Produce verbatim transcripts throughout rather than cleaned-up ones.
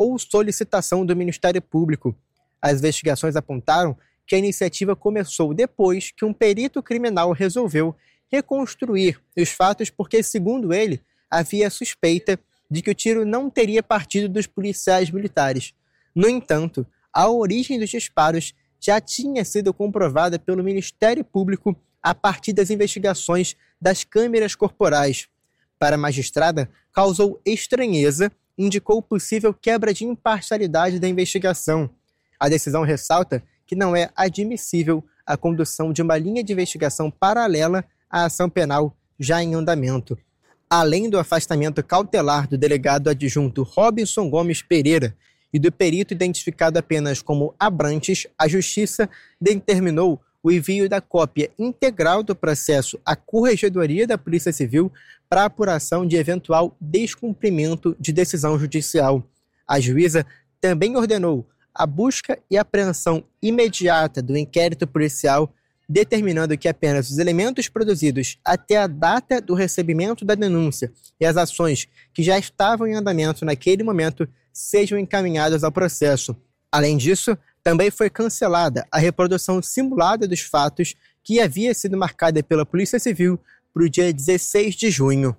ou solicitação do Ministério Público. As investigações apontaram que a iniciativa começou depois que um perito criminal resolveu reconstruir os fatos porque, segundo ele, havia suspeita de que o tiro não teria partido dos policiais militares. No entanto, a origem dos disparos já tinha sido comprovada pelo Ministério Público a partir das investigações das câmeras corporais. Para a magistrada, causou estranheza e indicou possível quebra de imparcialidade da investigação. A decisão ressalta que não é admissível a condução de uma linha de investigação paralela à ação penal já em andamento. Além do afastamento cautelar do delegado adjunto Robinson Gomes Pereira e do perito identificado apenas como Abrantes, a Justiça determinou o envio da cópia integral do processo à Corregedoria da Polícia Civil para apuração de eventual descumprimento de decisão judicial. A juíza também ordenou a busca e apreensão imediata do inquérito policial, determinando que apenas os elementos produzidos até a data do recebimento da denúncia e as ações que já estavam em andamento naquele momento sejam encaminhadas ao processo. Além disso, também foi cancelada a reprodução simulada dos fatos que havia sido marcada pela Polícia Civil para o dia dezesseis de junho.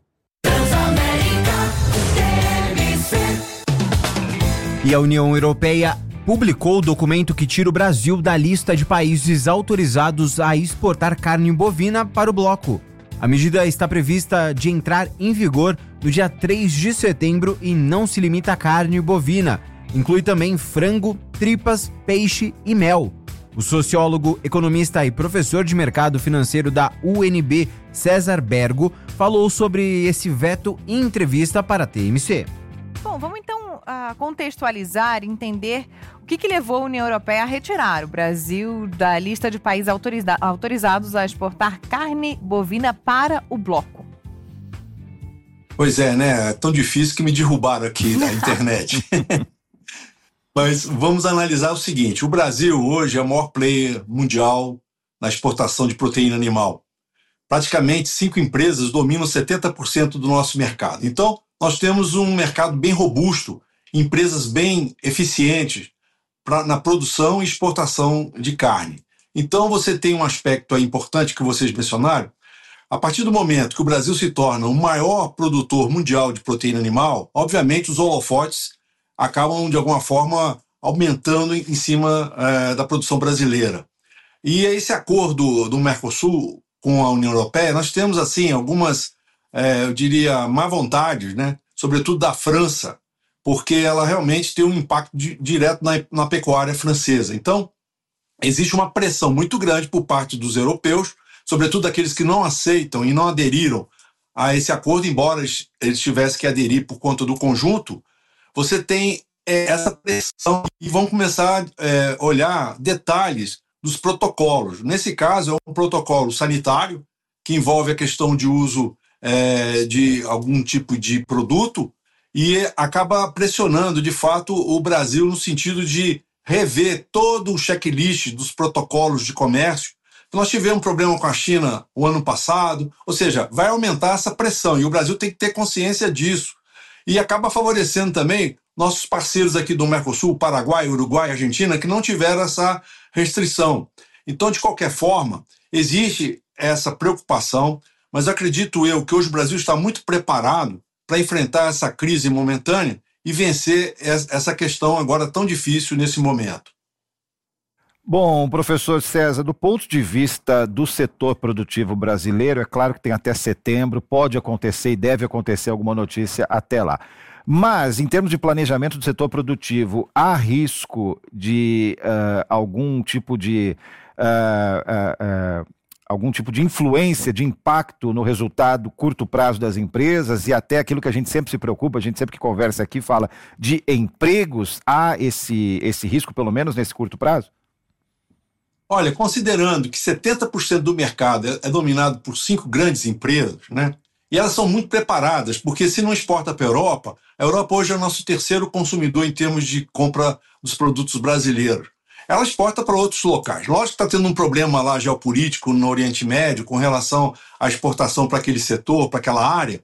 E a União Europeia publicou o documento que tira o Brasil da lista de países autorizados a exportar carne bovina para o bloco. A medida está prevista de entrar em vigor no dia três de setembro e não se limita à carne bovina. Inclui também frango, tripas, peixe e mel. O sociólogo, economista e professor de mercado financeiro da U N B, César Bergo, falou sobre esse veto em entrevista para a T M C. Bom, vamos então uh, contextualizar e entender o que, que levou a União Europeia a retirar o Brasil da lista de países autoriza- autorizados a exportar carne bovina para o bloco. Pois é, né? É tão difícil que me derrubaram aqui na internet. Mas vamos analisar o seguinte: o Brasil hoje é o maior player mundial na exportação de proteína animal. Praticamente cinco empresas dominam setenta por cento do nosso mercado. Então, nós temos um mercado bem robusto, empresas bem eficientes pra, na produção e exportação de carne. Então, você tem um aspecto aí importante que vocês mencionaram. A partir do momento que o Brasil se torna o maior produtor mundial de proteína animal, obviamente os holofotes acabam, de alguma forma, aumentando em cima é, da produção brasileira. E esse acordo do Mercosul com a União Europeia, nós temos, assim, algumas, é, eu diria, má vontades, né? Sobretudo da França, porque ela realmente tem um impacto di- direto na, na pecuária francesa. Então, existe uma pressão muito grande por parte dos europeus, sobretudo daqueles que não aceitam e não aderiram a esse acordo, embora eles, eles tivessem que aderir por conta do conjunto. Você tem é, essa pressão e vão começar a é, olhar detalhes dos protocolos. Nesse caso, é um protocolo sanitário que envolve a questão de uso é, de algum tipo de produto e acaba pressionando, de fato, o Brasil no sentido de rever todo o checklist dos protocolos de comércio. Nós tivemos um problema com a China o ano passado, ou seja, vai aumentar essa pressão e o Brasil tem que ter consciência disso. E acaba favorecendo também nossos parceiros aqui do Mercosul, Paraguai, Uruguai, Argentina, que não tiveram essa restrição. Então, de qualquer forma, existe essa preocupação, mas acredito eu que hoje o Brasil está muito preparado para enfrentar essa crise momentânea e vencer essa questão agora tão difícil nesse momento. Bom, professor César, do ponto de vista do setor produtivo brasileiro, é claro que tem até setembro, pode acontecer e deve acontecer alguma notícia até lá. Mas, em termos de planejamento do setor produtivo, há risco de uh, algum tipo de uh, uh, uh, algum tipo de influência, de impacto no resultado curto prazo das empresas e até aquilo que a gente sempre se preocupa, a gente sempre que conversa aqui fala de empregos, há esse, esse risco, pelo menos nesse curto prazo? Olha, considerando que setenta por cento do mercado é dominado por cinco grandes empresas, né? E elas são muito preparadas, porque se não exporta para a Europa, a Europa hoje é o nosso terceiro consumidor em termos de compra dos produtos brasileiros. Ela exporta para outros locais. Lógico que está tendo um problema lá geopolítico no Oriente Médio com relação à exportação para aquele setor, para aquela área,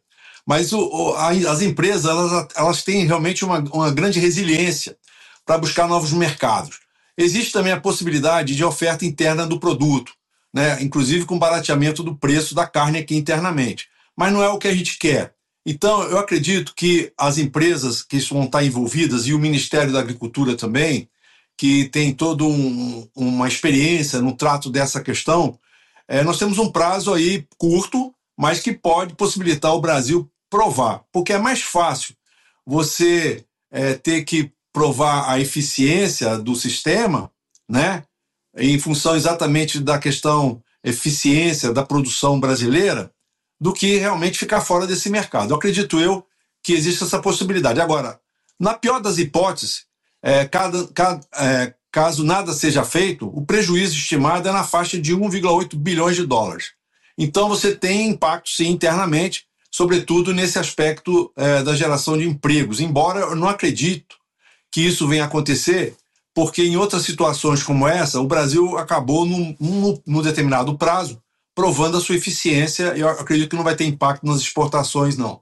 Mas o, o, a, as empresas elas, elas têm realmente uma, uma grande resiliência para buscar novos mercados. Existe também a possibilidade de oferta interna do produto, né? Inclusive com barateamento do preço da carne aqui internamente. Mas não é o que a gente quer. Então, eu acredito que as empresas que vão estar envolvidas e o Ministério da Agricultura também, que tem toda um, uma experiência no trato dessa questão, é, nós temos um prazo aí curto, mas que pode possibilitar o Brasil provar. Porque é mais fácil você é, ter que provar a eficiência do sistema, né, em função exatamente da questão eficiência da produção brasileira, do que realmente ficar fora desse mercado. Eu acredito eu que existe essa possibilidade. Agora, na pior das hipóteses, é, cada, cada, é, caso nada seja feito, o prejuízo estimado é na faixa de um vírgula oito bilhões de dólares. Então você tem impacto, sim, internamente, sobretudo nesse aspecto é, da geração de empregos. Embora eu não acredito que isso venha a acontecer, porque em outras situações como essa, o Brasil acabou num, num, num determinado prazo provando a sua eficiência, e eu acredito que não vai ter impacto nas exportações, não.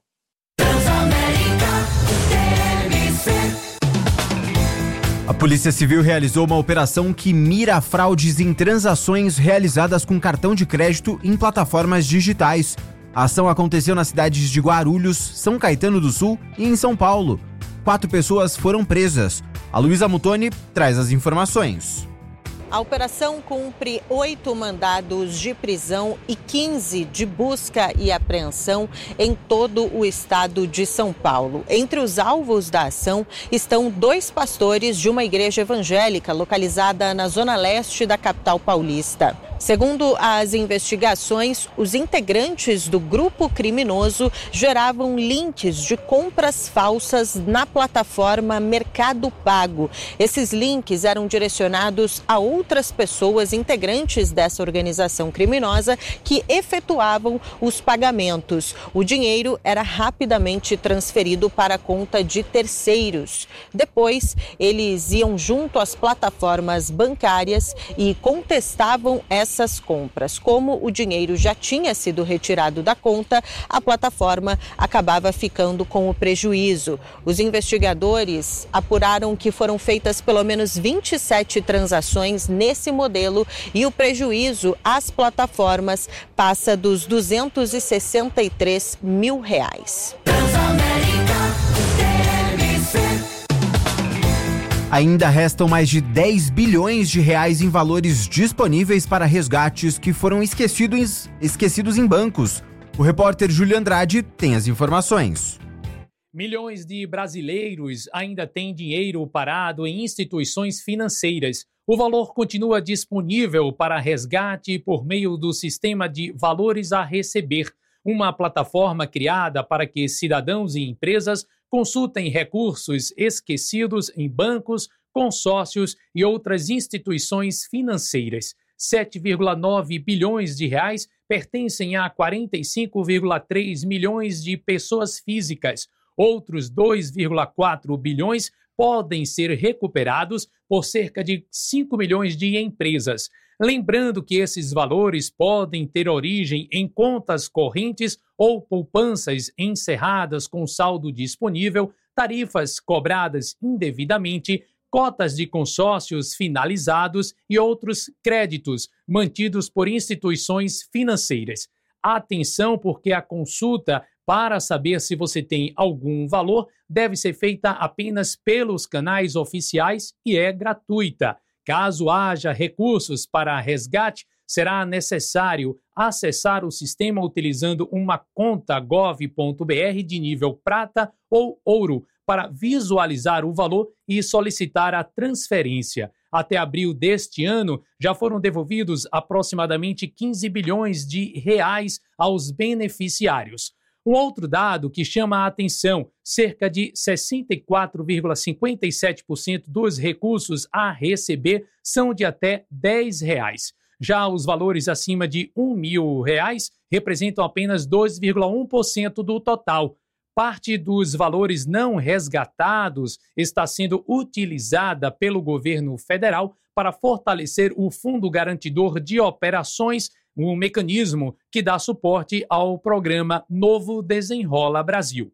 A Polícia Civil realizou uma operação que mira fraudes em transações realizadas com cartão de crédito em plataformas digitais. A ação aconteceu nas cidades de Guarulhos, São Caetano do Sul e em São Paulo. Quatro pessoas foram presas. A Luísa Mutoni traz as informações. A operação cumpre oito mandados de prisão e quinze de busca e apreensão em todo o estado de São Paulo. Entre os alvos da ação estão dois pastores de uma igreja evangélica localizada na zona leste da capital paulista. Segundo as investigações, os integrantes do grupo criminoso geravam links de compras falsas na plataforma Mercado Pago. Esses links eram direcionados a outras pessoas integrantes dessa organização criminosa que efetuavam os pagamentos. O dinheiro era rapidamente transferido para a conta de terceiros. Depois, eles iam junto às plataformas bancárias e contestavam essa essas compras. Como o dinheiro já tinha sido retirado da conta, a plataforma acabava ficando com o prejuízo. Os investigadores apuraram que foram feitas pelo menos vinte e sete transações nesse modelo e o prejuízo às plataformas passa dos duzentos e sessenta e três mil reais. Ainda restam mais de dez bilhões de reais em valores disponíveis para resgates que foram esquecidos, esquecidos em bancos. O repórter Júlio Andrade tem as informações. Milhões de brasileiros ainda têm dinheiro parado em instituições financeiras. O valor continua disponível para resgate por meio do sistema de valores a receber, uma plataforma criada para que cidadãos e empresas consultem recursos esquecidos em bancos, consórcios e outras instituições financeiras. sete vírgula nove bilhões de reais pertencem a quarenta e cinco vírgula três milhões de pessoas físicas. Outros dois vírgula quatro bilhões podem ser recuperados por cerca de cinco milhões de empresas. Lembrando que esses valores podem ter origem em contas correntes ou poupanças encerradas com saldo disponível, tarifas cobradas indevidamente, cotas de consórcios finalizados e outros créditos mantidos por instituições financeiras. Atenção, porque a consulta para saber se você tem algum valor deve ser feita apenas pelos canais oficiais e é gratuita. Caso haja recursos para resgate, será necessário acessar o sistema utilizando uma conta gov ponto br de nível prata ou ouro para visualizar o valor e solicitar a transferência. Até abril deste ano, já foram devolvidos aproximadamente quinze bilhões de reais aos beneficiários. Um outro dado que chama a atenção, cerca de sessenta e quatro vírgula cinquenta e sete por cento dos recursos a receber são de até dez reais. Já os valores acima de um mil reais representam apenas dois vírgula um por cento do total. Parte dos valores não resgatados está sendo utilizada pelo governo federal para fortalecer o Fundo Garantidor de Operações, um mecanismo que dá suporte ao programa Novo Desenrola Brasil.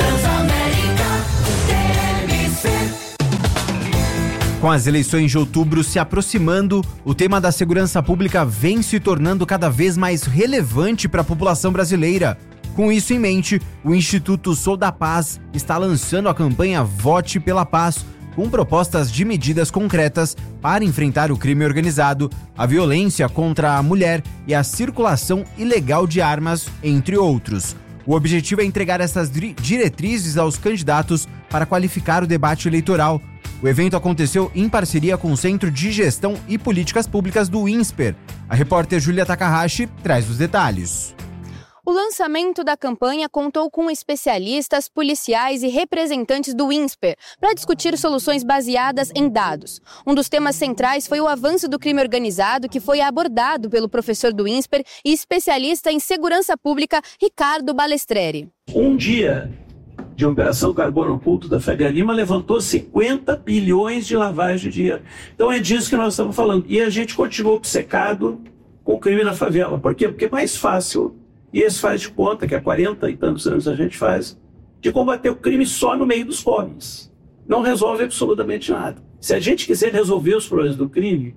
Com as eleições de outubro se aproximando, o tema da segurança pública vem se tornando cada vez mais relevante para a população brasileira. Com isso em mente, o Instituto Sou da Paz está lançando a campanha Vote pela Paz, com propostas de medidas concretas para enfrentar o crime organizado, a violência contra a mulher e a circulação ilegal de armas, entre outros. O objetivo é entregar essas diretrizes aos candidatos para qualificar o debate eleitoral. O evento aconteceu em parceria com o Centro de Gestão e Políticas Públicas do INSPER. A repórter Júlia Takahashi traz os detalhes. O lançamento da campanha contou com especialistas, policiais e representantes do INSPER para discutir soluções baseadas em dados. Um dos temas centrais foi o avanço do crime organizado, que foi abordado pelo professor do INSPER e especialista em segurança pública, Ricardo Balestreri. Um dia de Operação Carbono Oculto da Faria Lima levantou cinquenta bilhões de lavagem de dinheiro. Então é disso que nós estamos falando. E a gente continuou obcecado com o crime na favela. Por quê? Porque é mais fácil. E esse faz de conta, que há quarenta e tantos anos a gente faz, de combater o crime só no meio dos pobres. Não resolve absolutamente nada. Se a gente quiser resolver os problemas do crime,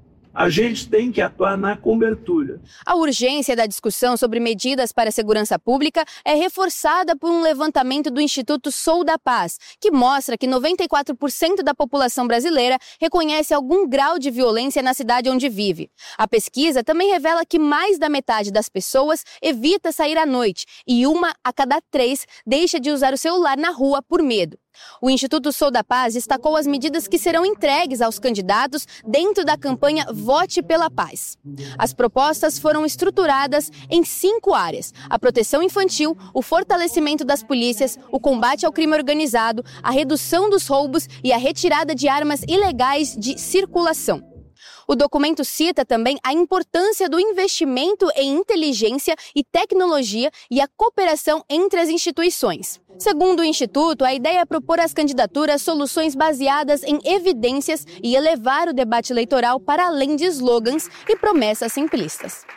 a gente tem que atuar na cobertura. A urgência da discussão sobre medidas para a segurança pública é reforçada por um levantamento do Instituto Sou da Paz, que mostra que noventa e quatro por cento da população brasileira reconhece algum grau de violência na cidade onde vive. A pesquisa também revela que mais da metade das pessoas evita sair à noite e uma a cada três deixa de usar o celular na rua por medo. O Instituto Sou da Paz destacou as medidas que serão entregues aos candidatos dentro da campanha Vote pela Paz. As propostas foram estruturadas em cinco áreas: a proteção infantil, o fortalecimento das polícias, o combate ao crime organizado, a redução dos roubos e a retirada de armas ilegais de circulação. O documento cita também a importância do investimento em inteligência e tecnologia e a cooperação entre as instituições. Segundo o Instituto, a ideia é propor às candidaturas soluções baseadas em evidências e elevar o debate eleitoral para além de slogans e promessas simplistas.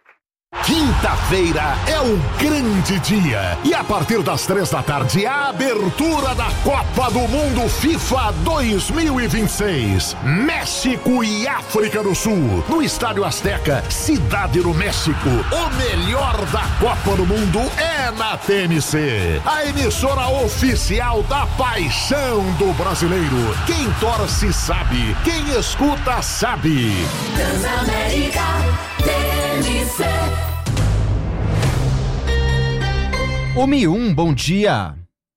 Quinta-feira é o grande dia e a partir das três da tarde a abertura da Copa do Mundo FIFA dois mil e vinte e seis, México e África do Sul, no Estádio Azteca, Cidade do México. O melhor da Copa do Mundo é na T N C, a emissora oficial da paixão do brasileiro. Quem torce sabe, quem escuta sabe. Transamérica T N C. O Mi um, bom dia.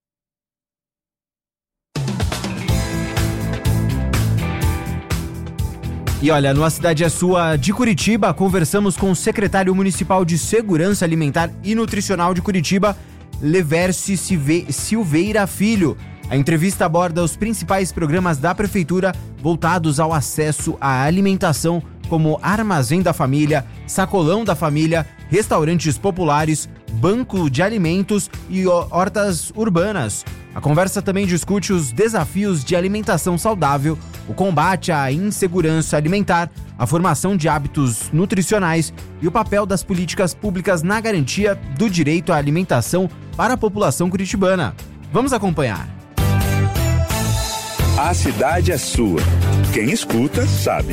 E olha, no A Cidade é Sua de Curitiba, conversamos com o secretário municipal de Segurança Alimentar e Nutricional de Curitiba, Leverci Silveira Filho. A entrevista aborda os principais programas da prefeitura voltados ao acesso à alimentação, como Armazém da Família, Sacolão da Família, restaurantes populares, banco de alimentos e hortas urbanas. A conversa também discute os desafios de alimentação saudável, o combate à insegurança alimentar, a formação de hábitos nutricionais e o papel das políticas públicas na garantia do direito à alimentação para a população curitibana. Vamos acompanhar. A cidade é sua. Quem escuta, sabe.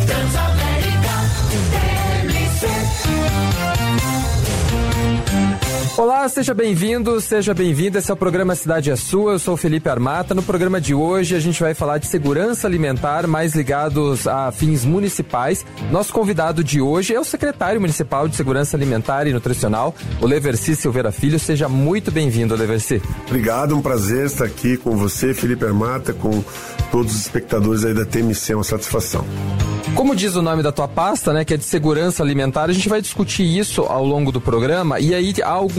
Olá, seja bem-vindo, seja bem-vinda. Esse é o programa Cidade é Sua. Eu sou o Felipe Armata. No programa de hoje a gente vai falar de segurança alimentar, mais ligados a fins municipais. Nosso convidado de hoje é o secretário municipal de Segurança Alimentar e Nutricional, o Leverci Silveira Filho. Seja muito bem-vindo, Leverci. Obrigado, um prazer estar aqui com você, Felipe Armata, com todos os espectadores aí da T M C, é uma satisfação. Como diz o nome da tua pasta, né, que é de segurança alimentar, a gente vai discutir isso ao longo do programa, e aí há algum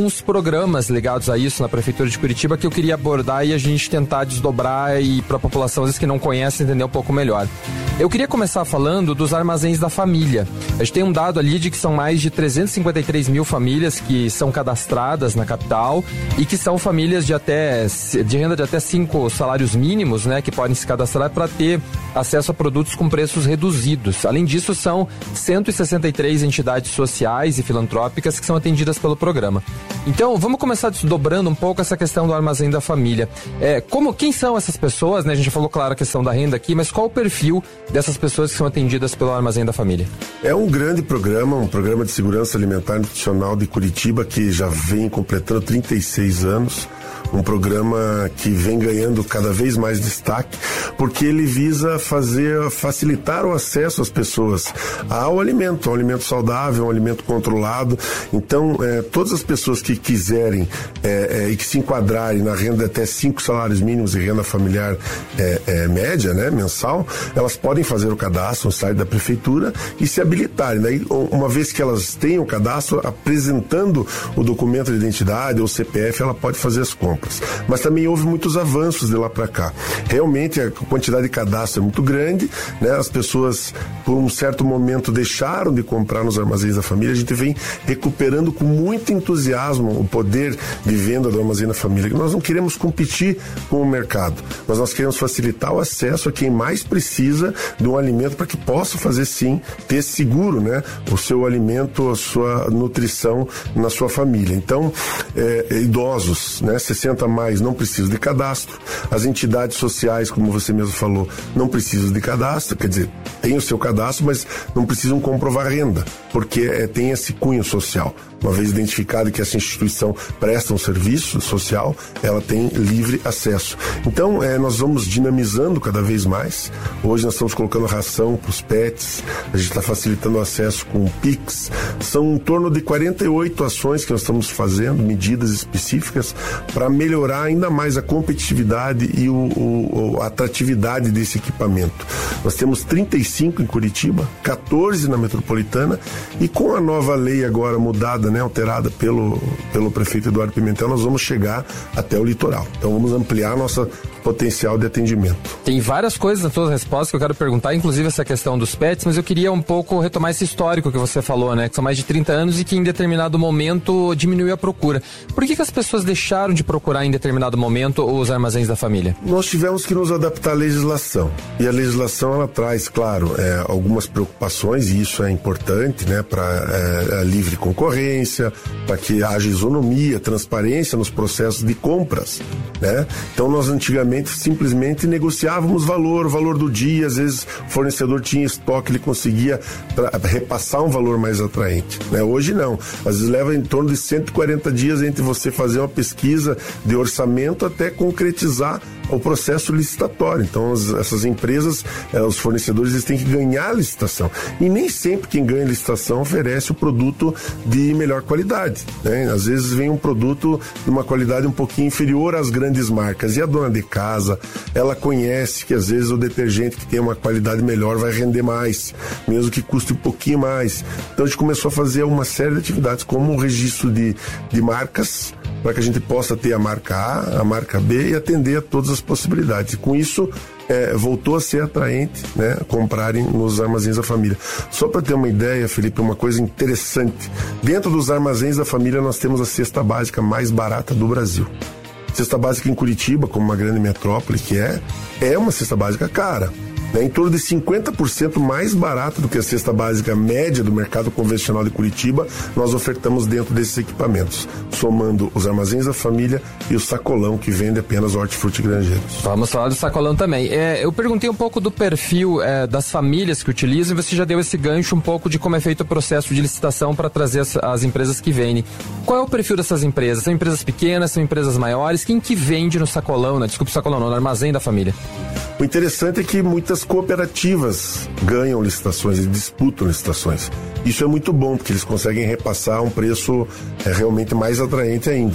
alguns programas ligados a isso na Prefeitura de Curitiba que eu queria abordar e a gente tentar desdobrar e para a população, às vezes, que não conhece, entender um pouco melhor. Eu queria começar falando dos armazéns da família. A gente tem um dado ali de que são mais de trezentos e cinquenta e três mil famílias que são cadastradas na capital e que são famílias de até de renda de até cinco salários mínimos, né, que podem se cadastrar para ter acesso a produtos com preços reduzidos. Além disso, são cento e sessenta e três entidades sociais e filantrópicas que são atendidas pelo programa. Então, vamos começar desdobrando um pouco essa questão do armazém da família. É, como, quem são essas pessoas, né? A gente já falou, claro, a questão da renda aqui, mas qual o perfil dessas pessoas que são atendidas pelo armazém da família? É um grande programa, um programa de segurança alimentar nutricional de Curitiba que já vem completando trinta e seis anos. Um programa que vem ganhando cada vez mais destaque, porque ele visa fazer, facilitar o acesso às pessoas ao alimento, ao alimento saudável, ao alimento controlado. Então, é, todas as pessoas que quiserem é, é, e que se enquadrarem na renda até cinco salários mínimos e renda familiar é, é, média, né, mensal, elas podem fazer o cadastro no site da Prefeitura e se habilitarem. Daí, uma vez que elas tenham o cadastro, apresentando o documento de identidade ou C P F, ela pode fazer as compras. Mas também houve muitos avanços de lá para cá. Realmente a quantidade de cadastro é muito grande, né? As pessoas por um certo momento deixaram de comprar nos armazéns da família. A gente vem recuperando com muito entusiasmo o poder de venda do armazém da família. Nós não queremos competir com o mercado, mas nós queremos facilitar o acesso a quem mais precisa de um alimento para que possa fazer sim, ter seguro, né? O seu alimento, a sua nutrição na sua família. Então, é, idosos, né? sessenta a mais não precisam de cadastro. As entidades sociais, como você mesmo falou, não precisam de cadastro, quer dizer, tem o seu cadastro, mas não precisam comprovar renda, porque é, tem esse cunho social. Uma vez identificado que essa instituição presta um serviço social, ela tem livre acesso. Então, é, nós vamos dinamizando cada vez mais. Hoje nós estamos colocando ração para os pets, a gente está facilitando o acesso com o Pix. São em torno de quarenta e oito ações que nós estamos fazendo, medidas específicas, para melhorar ainda mais a competitividade e o, o, a atratividade desse equipamento. Nós temos trinta e cinco em Curitiba, quatorze na metropolitana, e com a nova lei agora mudada, né, alterada pelo, pelo prefeito Eduardo Pimentel, nós vamos chegar até o litoral. Então vamos ampliar nossa potencial de atendimento. Tem várias coisas nas suas respostas que eu quero perguntar, inclusive essa questão dos pets, mas eu queria um pouco retomar esse histórico que você falou, né? Que são mais de trinta anos e que em determinado momento diminuiu a procura. Por que que as pessoas deixaram de procurar em determinado momento os armazéns da família? Nós tivemos que nos adaptar à legislação. E a legislação, ela traz, claro, é, algumas preocupações, e isso é importante, né? Para é, a livre concorrência, para que haja isonomia, transparência nos processos de compras, né? Então nós antigamente simplesmente negociávamos valor, o valor do dia, às vezes o fornecedor tinha estoque, ele conseguia repassar um valor mais atraente, né? Hoje não, às vezes leva em torno de cento e quarenta dias entre você fazer uma pesquisa de orçamento até concretizar o processo licitatório. Então as, essas empresas, eh, os fornecedores, eles têm que ganhar a licitação, e nem sempre quem ganha a licitação oferece o produto de melhor qualidade, né? Às vezes vem um produto de uma qualidade um pouquinho inferior às grandes marcas, e a dona de casa, ela conhece que às vezes o detergente que tem uma qualidade melhor vai render mais, mesmo que custe um pouquinho mais. Então a gente começou a fazer uma série de atividades, como o registro de, de marcas, para que a gente possa ter a marca A, a marca B e atender a todas as possibilidades. E com isso, é, voltou a ser atraente, né, comprarem nos armazéns da família. Só para ter uma ideia, Felipe, uma coisa interessante. Dentro dos armazéns da família, nós temos a cesta básica mais barata do Brasil. Cesta básica em Curitiba, como uma grande metrópole que é, é uma cesta básica cara. É em torno de cinquenta por cento mais barato do que a cesta básica média do mercado convencional de Curitiba, nós ofertamos dentro desses equipamentos, somando os armazéns da família e o sacolão, que vende apenas hortifruti granjeiros. Vamos falar do sacolão também. É, eu perguntei um pouco do perfil é, das famílias que utilizam, e você já deu esse gancho um pouco de como é feito o processo de licitação para trazer as, as empresas que vendem. Qual é o perfil dessas empresas? São empresas pequenas, são empresas maiores? Quem que vende no sacolão, né? Desculpa, sacolão não, no armazém da família? O interessante é que muitas cooperativas ganham licitações e disputam licitações. Isso é muito bom, porque eles conseguem repassar um preço é, realmente mais atraente ainda.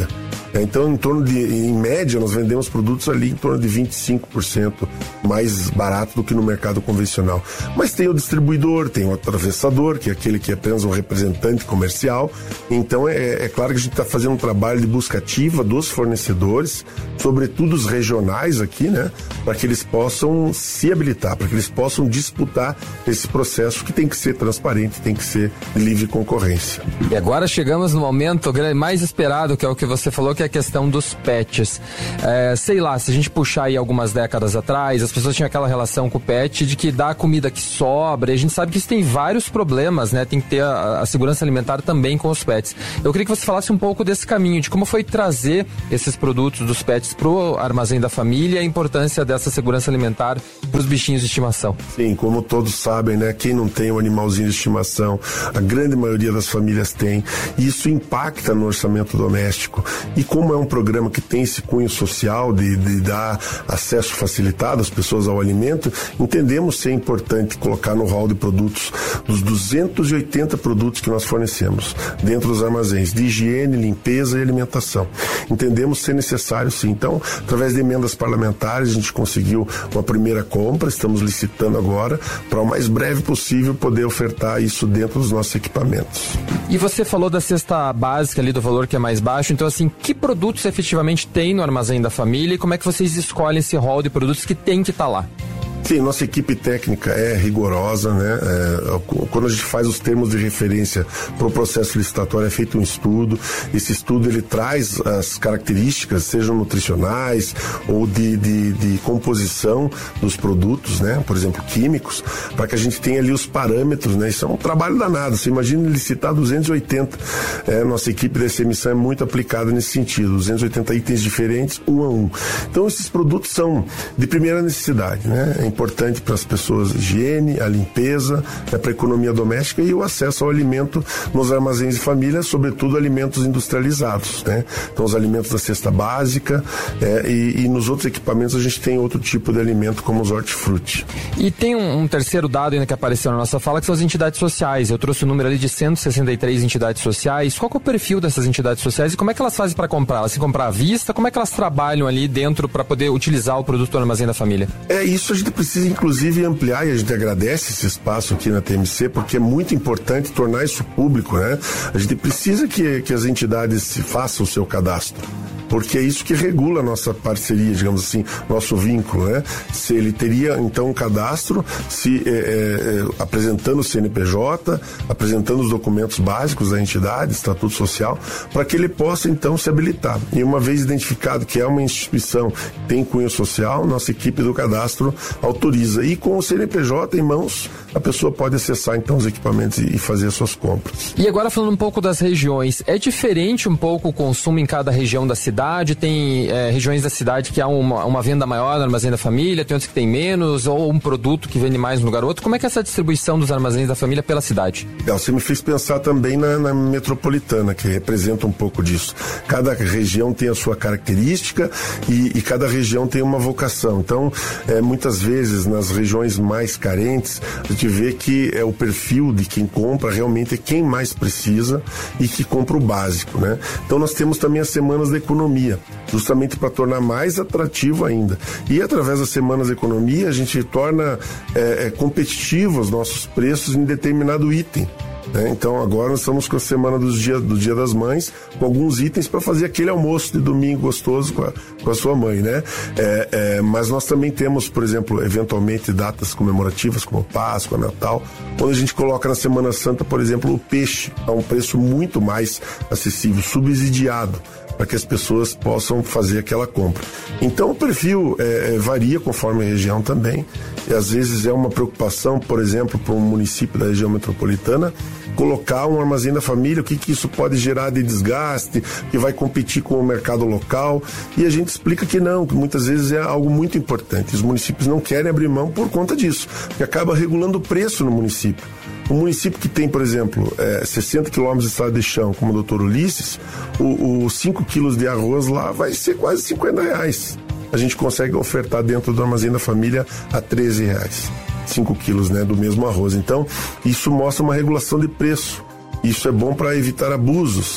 Então, em torno de, em média, nós vendemos produtos ali em torno de vinte e cinco por cento mais barato do que no mercado convencional. Mas tem o distribuidor, tem o atravessador, que é aquele que é apenas um representante comercial. Então, é, é claro que a gente está fazendo um trabalho de busca ativa dos fornecedores, sobretudo os regionais aqui, né? Para que eles possam se habilitar, para que eles possam disputar esse processo que tem que ser transparente, tem que ser de livre concorrência. E agora chegamos no momento mais esperado, que é o que você falou, que é a questão dos pets. É, sei lá, se a gente puxar aí algumas décadas atrás, as pessoas tinham aquela relação com o pet de que dá comida que sobra, e a gente sabe que isso tem vários problemas, né? Tem que ter a, a segurança alimentar também com os pets. Eu queria que você falasse um pouco desse caminho, de como foi trazer esses produtos dos pets pro armazém da família e a importância dessa segurança alimentar para os bichinhos de estimação. Sim, como todos sabem, né? Quem não tem um animalzinho de estimação, a grande maioria das famílias tem, e isso impacta no orçamento doméstico. E como é um programa que tem esse cunho social de, de dar acesso facilitado às pessoas ao alimento, entendemos ser importante colocar no hall de produtos, dos duzentos e oitenta produtos que nós fornecemos dentro dos armazéns, de higiene, limpeza e alimentação. Entendemos ser necessário, sim. Então, através de emendas parlamentares, a gente conseguiu uma primeira compra, estamos licitando agora, para o mais breve possível poder ofertar isso dentro dos nossos equipamentos. E você falou da cesta básica ali, do valor que é mais baixo, então assim, que produtos efetivamente tem no armazém da família e como é que vocês escolhem esse rol de produtos que tem que estar lá? Sim, nossa equipe técnica é rigorosa, né? É, quando a gente faz os termos de referência para o processo licitatório, é feito um estudo. Esse estudo ele traz as características, sejam nutricionais ou de, de, de composição dos produtos, né? Por exemplo, químicos, para que a gente tenha ali os parâmetros, né? Isso é um trabalho danado. Você imagina licitar duzentos e oitenta. É, nossa equipe dessa emissão é muito aplicada nesse sentido. duzentos e oitenta itens diferentes, um a um. Então, esses produtos são de primeira necessidade, né? É importante para as pessoas a higiene, a limpeza, é para a economia doméstica e o acesso ao alimento nos armazéns de família, sobretudo alimentos industrializados, né? Então, os alimentos da cesta básica é, e, e nos outros equipamentos a gente tem outro tipo de alimento, como os hortifruti. E tem um, um terceiro dado ainda que apareceu na nossa fala, que são as entidades sociais. Eu trouxe o número ali de cento e sessenta e três entidades sociais. Qual que é o perfil dessas entidades sociais e como é que elas fazem para comprar? Elas se comprar à vista? Como é que elas trabalham ali dentro para poder utilizar o produto do armazém da família? É isso, a gente precisa inclusive ampliar, e a gente agradece esse espaço aqui na T M C, porque é muito importante tornar isso público, né? A gente precisa que, que as entidades façam o seu cadastro, porque é isso que regula a nossa parceria, digamos assim, nosso vínculo, né? Se ele teria, então, um cadastro, se é, é, apresentando o C N P J, apresentando os documentos básicos da entidade, estatuto social, para que ele possa, então, se habilitar. E uma vez identificado que é uma instituição que tem cunho social, nossa equipe do cadastro autoriza. E com o C N P J em mãos, a pessoa pode acessar, então, os equipamentos e fazer as suas compras. E agora, falando um pouco das regiões, é diferente um pouco o consumo em cada região da cidade? Tem é, regiões da cidade que há uma, uma venda maior no armazém da família, tem outros que tem menos, ou um produto que vende mais no lugar outro. Como é que é essa distribuição dos armazéns da família pela cidade? Você me fez pensar também na, na metropolitana, que representa um pouco disso. Cada região tem a sua característica e, e cada região tem uma vocação. Então, é, muitas vezes, nas regiões mais carentes, a gente vê que é, o perfil de quem compra realmente é quem mais precisa e que compra o básico, né? Então, nós temos também as semanas da economia, justamente para tornar mais atrativo ainda. E através das semanas de economia, a gente torna é, é, competitivos os nossos preços em determinado item. Né? Então agora nós estamos com a semana dos dia, do Dia das Mães, com alguns itens para fazer aquele almoço de domingo gostoso com a, com a sua mãe, né? É, é, mas nós também temos, por exemplo, eventualmente datas comemorativas como Páscoa, Natal, onde a gente coloca na Semana Santa, por exemplo, o peixe a um preço muito mais acessível, subsidiado, para que as pessoas possam fazer aquela compra. Então o perfil é, varia conforme a região também, e às vezes é uma preocupação, por exemplo, para um município da região metropolitana, colocar um armazém da família, o que, que isso pode gerar de desgaste, que vai competir com o mercado local, e a gente explica que não, que muitas vezes é algo muito importante. Os municípios não querem abrir mão por conta disso, que acaba regulando o preço no município. Um município que tem, por exemplo, é, sessenta quilômetros de estrada de chão, como o doutor Ulisses, os cinco quilos de arroz lá vai ser quase cinquenta reais. A gente consegue ofertar dentro do armazém da família a treze reais. cinco quilos, né, do mesmo arroz. Então, isso mostra uma regulação de preço. Isso é bom para evitar abusos.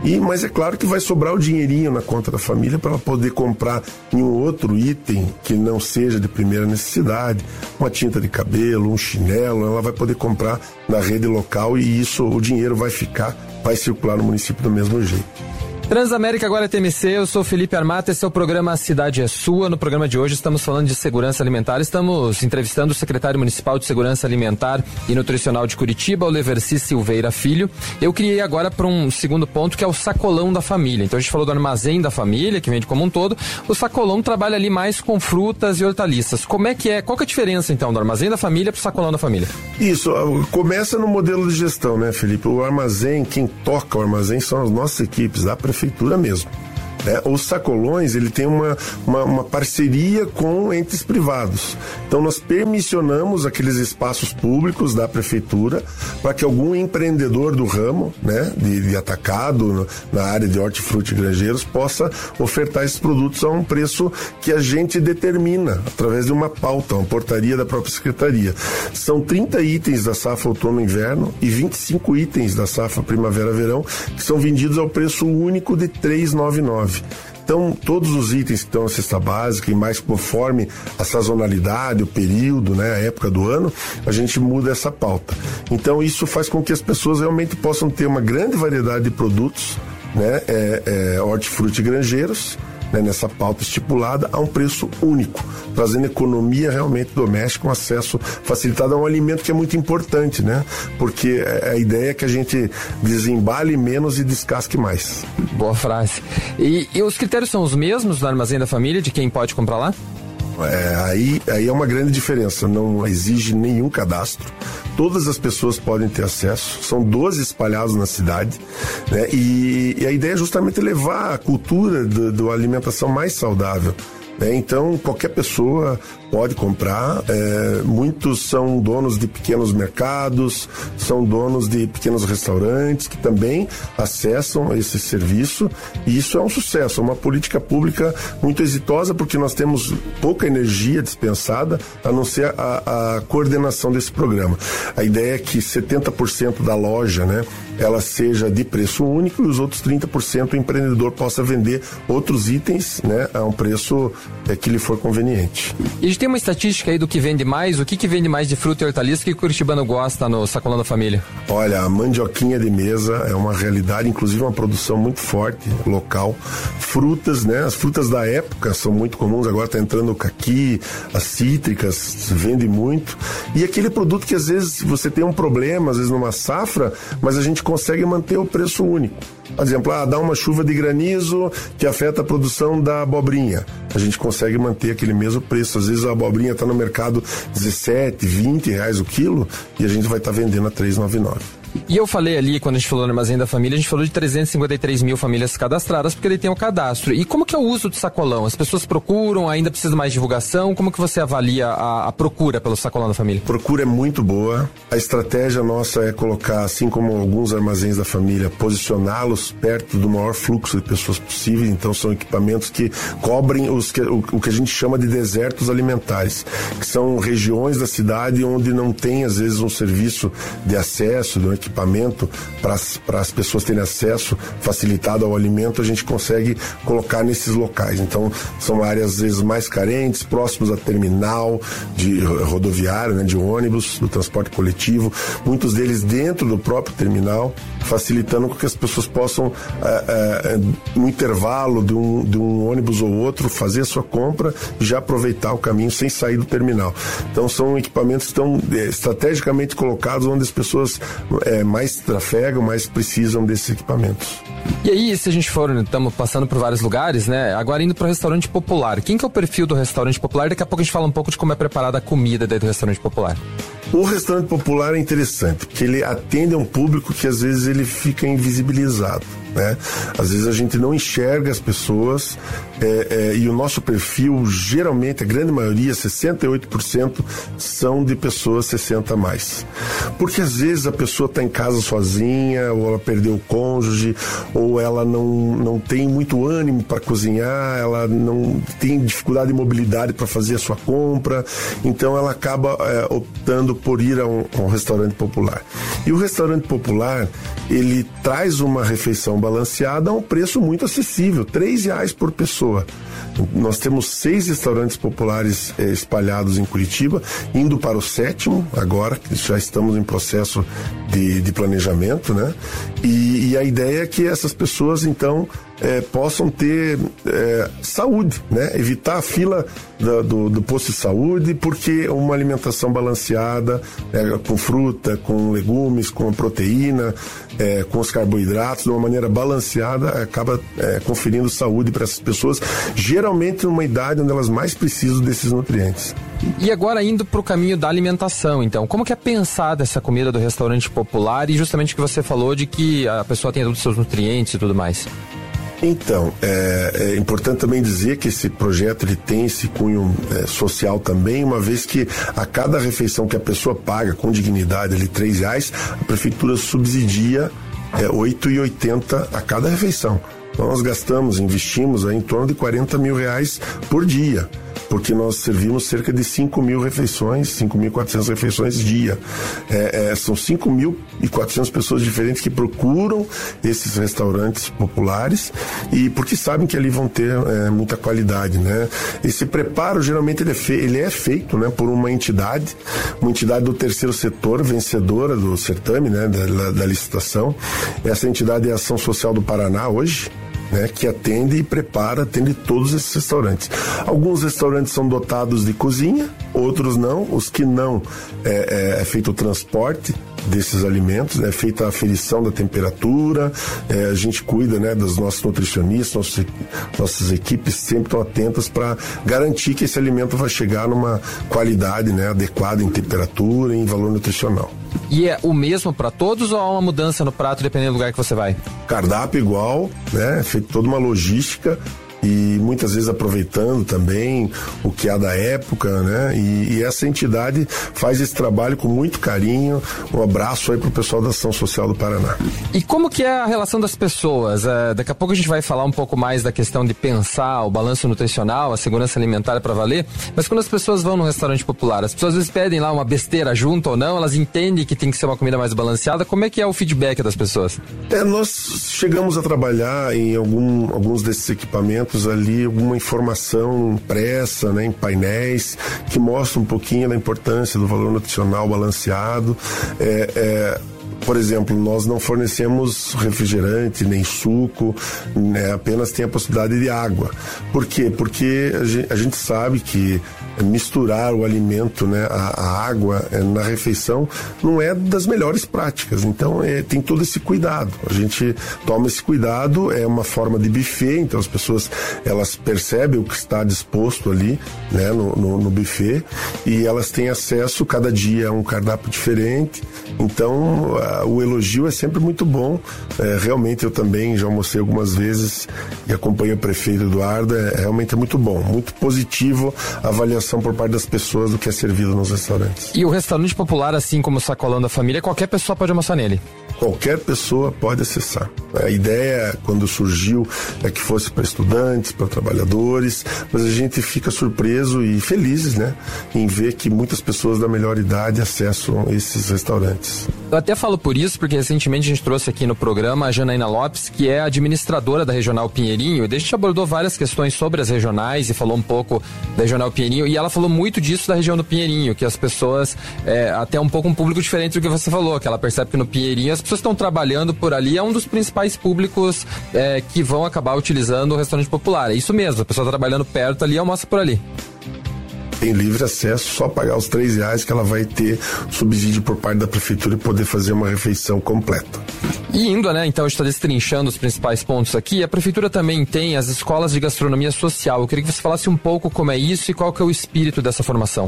E, mas é claro que vai sobrar o dinheirinho na conta da família para ela poder comprar em um outro item que não seja de primeira necessidade, uma tinta de cabelo, um chinelo, ela vai poder comprar na rede local e isso, o dinheiro vai ficar, vai circular no município do mesmo jeito. Transamérica agora é T M C, eu sou Felipe Armata, esse é o programa A Cidade é Sua. No programa de hoje estamos falando de segurança alimentar, estamos entrevistando o secretário municipal de Segurança Alimentar e Nutricional de Curitiba, o Leverci Silveira Filho. Eu queria ir agora para um segundo ponto, que é o sacolão da família. Então a gente falou do armazém da família, que vende como um todo, o sacolão trabalha ali mais com frutas e hortaliças. Como é que é, qual que é a diferença então do armazém da família para o sacolão da família? Isso, começa no modelo de gestão, né, Felipe? O armazém, quem toca o armazém são as nossas equipes da prefeitura mesmo. É, os sacolões, ele tem uma, uma, uma parceria com entes privados. Então nós permissionamos aqueles espaços públicos da prefeitura para que algum empreendedor do ramo, né, de, de atacado no, na área de hortifruti e granjeiros possa ofertar esses produtos a um preço que a gente determina através de uma pauta, uma portaria da própria secretaria. São trinta itens da safra outono e inverno e vinte e cinco itens da safra primavera-verão que são vendidos ao preço único de três reais e noventa e nove centavos. Então, todos os itens que estão na cesta básica e mais conforme a sazonalidade, o período, né, a época do ano, a gente muda essa pauta. Então, isso faz com que as pessoas realmente possam ter uma grande variedade de produtos, né, é, é, hortifruti e granjeiros, né, nessa pauta estipulada a um preço único, trazendo economia realmente doméstica, um acesso facilitado a um alimento que é muito importante, né? Porque a ideia é que a gente desembale menos e descasque mais. Boa frase. E, e os critérios são os mesmos no armazém da família de quem pode comprar lá? É, aí, aí é uma grande diferença, não exige nenhum cadastro, todas as pessoas podem ter acesso, são doze espalhados na cidade, né? E, e a ideia é justamente levar a cultura da alimentação mais saudável. Então, qualquer pessoa pode comprar, é, muitos são donos de pequenos mercados, são donos de pequenos restaurantes que também acessam esse serviço e isso é um sucesso, é uma política pública muito exitosa porque nós temos pouca energia dispensada a não ser a, a coordenação desse programa. A ideia é que setenta por cento da loja, né, ela seja de preço único e os outros trinta por cento o empreendedor possa vender outros itens, né, a um preço é, que lhe for conveniente. E a gente tem uma estatística aí do que vende mais, o que, que vende mais de fruta e hortaliça que o curitibano gosta no sacolão da família? Olha, a mandioquinha de mesa é uma realidade, inclusive uma produção muito forte, local. Frutas, né, as frutas da época são muito comuns, agora está entrando o caqui, as cítricas, se vende muito. E aquele produto que às vezes você tem um problema, às vezes numa safra, mas a gente consegue manter o preço único. Por exemplo, ah, dá uma chuva de granizo que afeta a produção da abobrinha. A gente consegue manter aquele mesmo preço. Às vezes a abobrinha está no mercado dezessete, vinte reais o quilo e a gente vai estar tá vendendo a três reais e noventa e nove centavos. E eu falei ali, quando a gente falou no Armazém da Família, a gente falou de trezentos e cinquenta e três mil famílias cadastradas, porque ele tem o cadastro. E como que é o uso do sacolão? As pessoas procuram, ainda precisa mais divulgação? Como que você avalia a, a procura pelo sacolão da família? A procura é muito boa. A estratégia nossa é colocar, assim como alguns armazéns da família, posicioná-los perto do maior fluxo de pessoas possível. Então são equipamentos que cobrem os que, o, o que a gente chama de desertos alimentares, que são regiões da cidade onde não tem, às vezes, um serviço de acesso, de um equipamento para as pessoas terem acesso facilitado ao alimento, a gente consegue colocar nesses locais. Então, são áreas às vezes mais carentes, próximos a terminal de rodoviário, né, de ônibus, do transporte coletivo, muitos deles dentro do próprio terminal, facilitando com que as pessoas possam, é, é, no intervalo de um, de um ônibus ou outro, fazer a sua compra e já aproveitar o caminho sem sair do terminal. Então, são equipamentos que estão é, estrategicamente colocados onde as pessoas é, mais trafegam, mais precisam desses equipamentos. E aí, se a gente for, estamos passando por vários lugares, né? Agora indo para o restaurante popular. Quem que é o perfil do restaurante popular? Daqui a pouco a gente fala um pouco de como é preparada a comida dentro do restaurante popular. O restaurante popular é interessante, porque ele atende a um público que às vezes ele fica invisibilizado, né? Às vezes a gente não enxerga as pessoas é, é, e o nosso perfil, geralmente, a grande maioria, sessenta e oito por cento, são de pessoas sessenta a mais. Porque às vezes a pessoa está em casa sozinha, ou ela perdeu o cônjuge, ou ela não, não tem muito ânimo para cozinhar, ela não tem dificuldade de mobilidade para fazer a sua compra, então ela acaba é, optando por ir a um, a um restaurante popular. E o restaurante popular, ele traz uma refeição balanceada a um preço muito acessível, três reais por pessoa. Nós temos seis restaurantes populares eh, espalhados em Curitiba, indo para o sétimo agora, que já estamos em processo de, de planejamento, né? E, e a ideia é que essas pessoas, então, eh, possam ter eh, saúde, né? Evitar a fila da, do, do posto de saúde, porque uma alimentação balanceada, eh, com fruta, com legumes, com proteína, eh, com os carboidratos, de uma maneira balanceada, acaba eh, conferindo saúde para essas pessoas, geralmente numa idade onde elas mais precisam desses nutrientes. E agora indo para o caminho da alimentação, então, como que é pensada essa comida do restaurante popular e justamente o que você falou de que a pessoa tem todos os seus nutrientes e tudo mais? Então, é, é importante também dizer que esse projeto ele tem esse cunho é, social também, uma vez que a cada refeição que a pessoa paga com dignidade, ali três reais, a prefeitura subsidia é, oito reais e oitenta centavos a cada refeição. Então nós gastamos, investimos aí em torno de quarenta mil reais por dia, porque nós servimos cerca de cinco mil refeições, cinco mil e quatrocentas refeições dia. É, é, são cinco mil e quatrocentas pessoas diferentes que procuram esses restaurantes populares e porque sabem que ali vão ter é, muita qualidade, né? Esse preparo geralmente ele é, fe- ele é feito, né, por uma entidade, uma entidade do terceiro setor, vencedora do certame, né, da, da licitação. Essa entidade é a Ação Social do Paraná hoje, né, que atende e prepara, atende todos esses restaurantes. Alguns restaurantes são dotados de cozinha, outros não. Os que não, é, é, é feito o transporte desses alimentos, é feita a aferição da temperatura, é, a gente cuida, né, dos nossos nutricionistas, nossos, nossas equipes sempre estão atentas para garantir que esse alimento vai chegar numa qualidade, né, adequada em temperatura e em valor nutricional. E é o mesmo para todos ou há uma mudança no prato dependendo do lugar que você vai? Cardápio igual, né? Feito toda uma logística e muitas vezes aproveitando também o que há da época, né? E, e essa entidade faz esse trabalho com muito carinho. Um abraço aí pro pessoal da Ação Social do Paraná. E como que é a relação das pessoas? É, daqui a pouco a gente vai falar um pouco mais da questão de pensar o balanço nutricional, a segurança alimentar para valer, mas quando as pessoas vão num restaurante popular, as pessoas às vezes pedem lá uma besteira junto ou não, elas entendem que tem que ser uma comida mais balanceada. Como é que é o feedback das pessoas? É, nós chegamos a trabalhar em algum, alguns desses equipamentos ali alguma informação impressa, né, em painéis que mostra um pouquinho da importância do valor nutricional balanceado. É, é, por exemplo, nós não fornecemos refrigerante nem suco, né, apenas tem a possibilidade de água. Por quê? Porque a gente, a gente sabe que misturar o alimento, né, a, a água é, na refeição não é das melhores práticas, então é, tem todo esse cuidado, a gente toma esse cuidado, é uma forma de buffet, então as pessoas elas percebem o que está disposto ali, né, no, no, no buffet e elas têm acesso cada dia a um cardápio diferente, então a, o elogio é sempre muito bom, é, realmente eu também já almocei algumas vezes e acompanho o prefeito Eduardo, é, realmente é muito bom, muito positivo a avaliação por parte das pessoas do que é servido nos restaurantes. E o restaurante popular, assim como o Sacolão da Família, qualquer pessoa pode almoçar nele? Qualquer pessoa pode acessar. A ideia, quando surgiu, é que fosse para estudantes, para trabalhadores, mas a gente fica surpreso e felizes, né, em ver que muitas pessoas da melhor idade acessam esses restaurantes. Eu até falo por isso, porque recentemente a gente trouxe aqui no programa a Janaína Lopes, que é administradora da Regional Pinheirinho, e a gente abordou várias questões sobre as regionais e falou um pouco da Regional Pinheirinho, e ela falou muito disso da região do Pinheirinho, que as pessoas, é, até um pouco um público diferente do que você falou, que ela percebe que no Pinheirinho as pessoas estão trabalhando por ali, é um dos principais públicos é, que vão acabar utilizando o restaurante popular. É isso mesmo, a pessoa trabalhando perto ali almoça por ali. Tem livre acesso, só pagar os três reais que ela vai ter subsídio por parte da prefeitura e poder fazer uma refeição completa. E indo, né, então a gente está destrinchando os principais pontos aqui, a prefeitura também tem as escolas de gastronomia social. Eu queria que você falasse um pouco como é isso e qual que é o espírito dessa formação.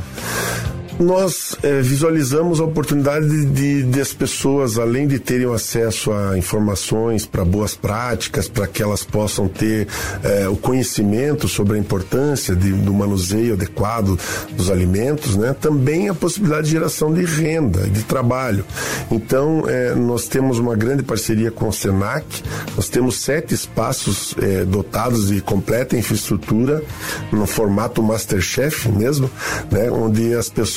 Nós é, visualizamos a oportunidade de, de, de as pessoas, além de terem acesso a informações para boas práticas, para que elas possam ter é, o conhecimento sobre a importância de, do manuseio adequado dos alimentos, né, também a possibilidade de geração de renda, de trabalho. Então, é, nós temos uma grande parceria com o Senac, nós temos sete espaços é, dotados de completa infraestrutura, no formato Masterchef mesmo, né, onde as pessoas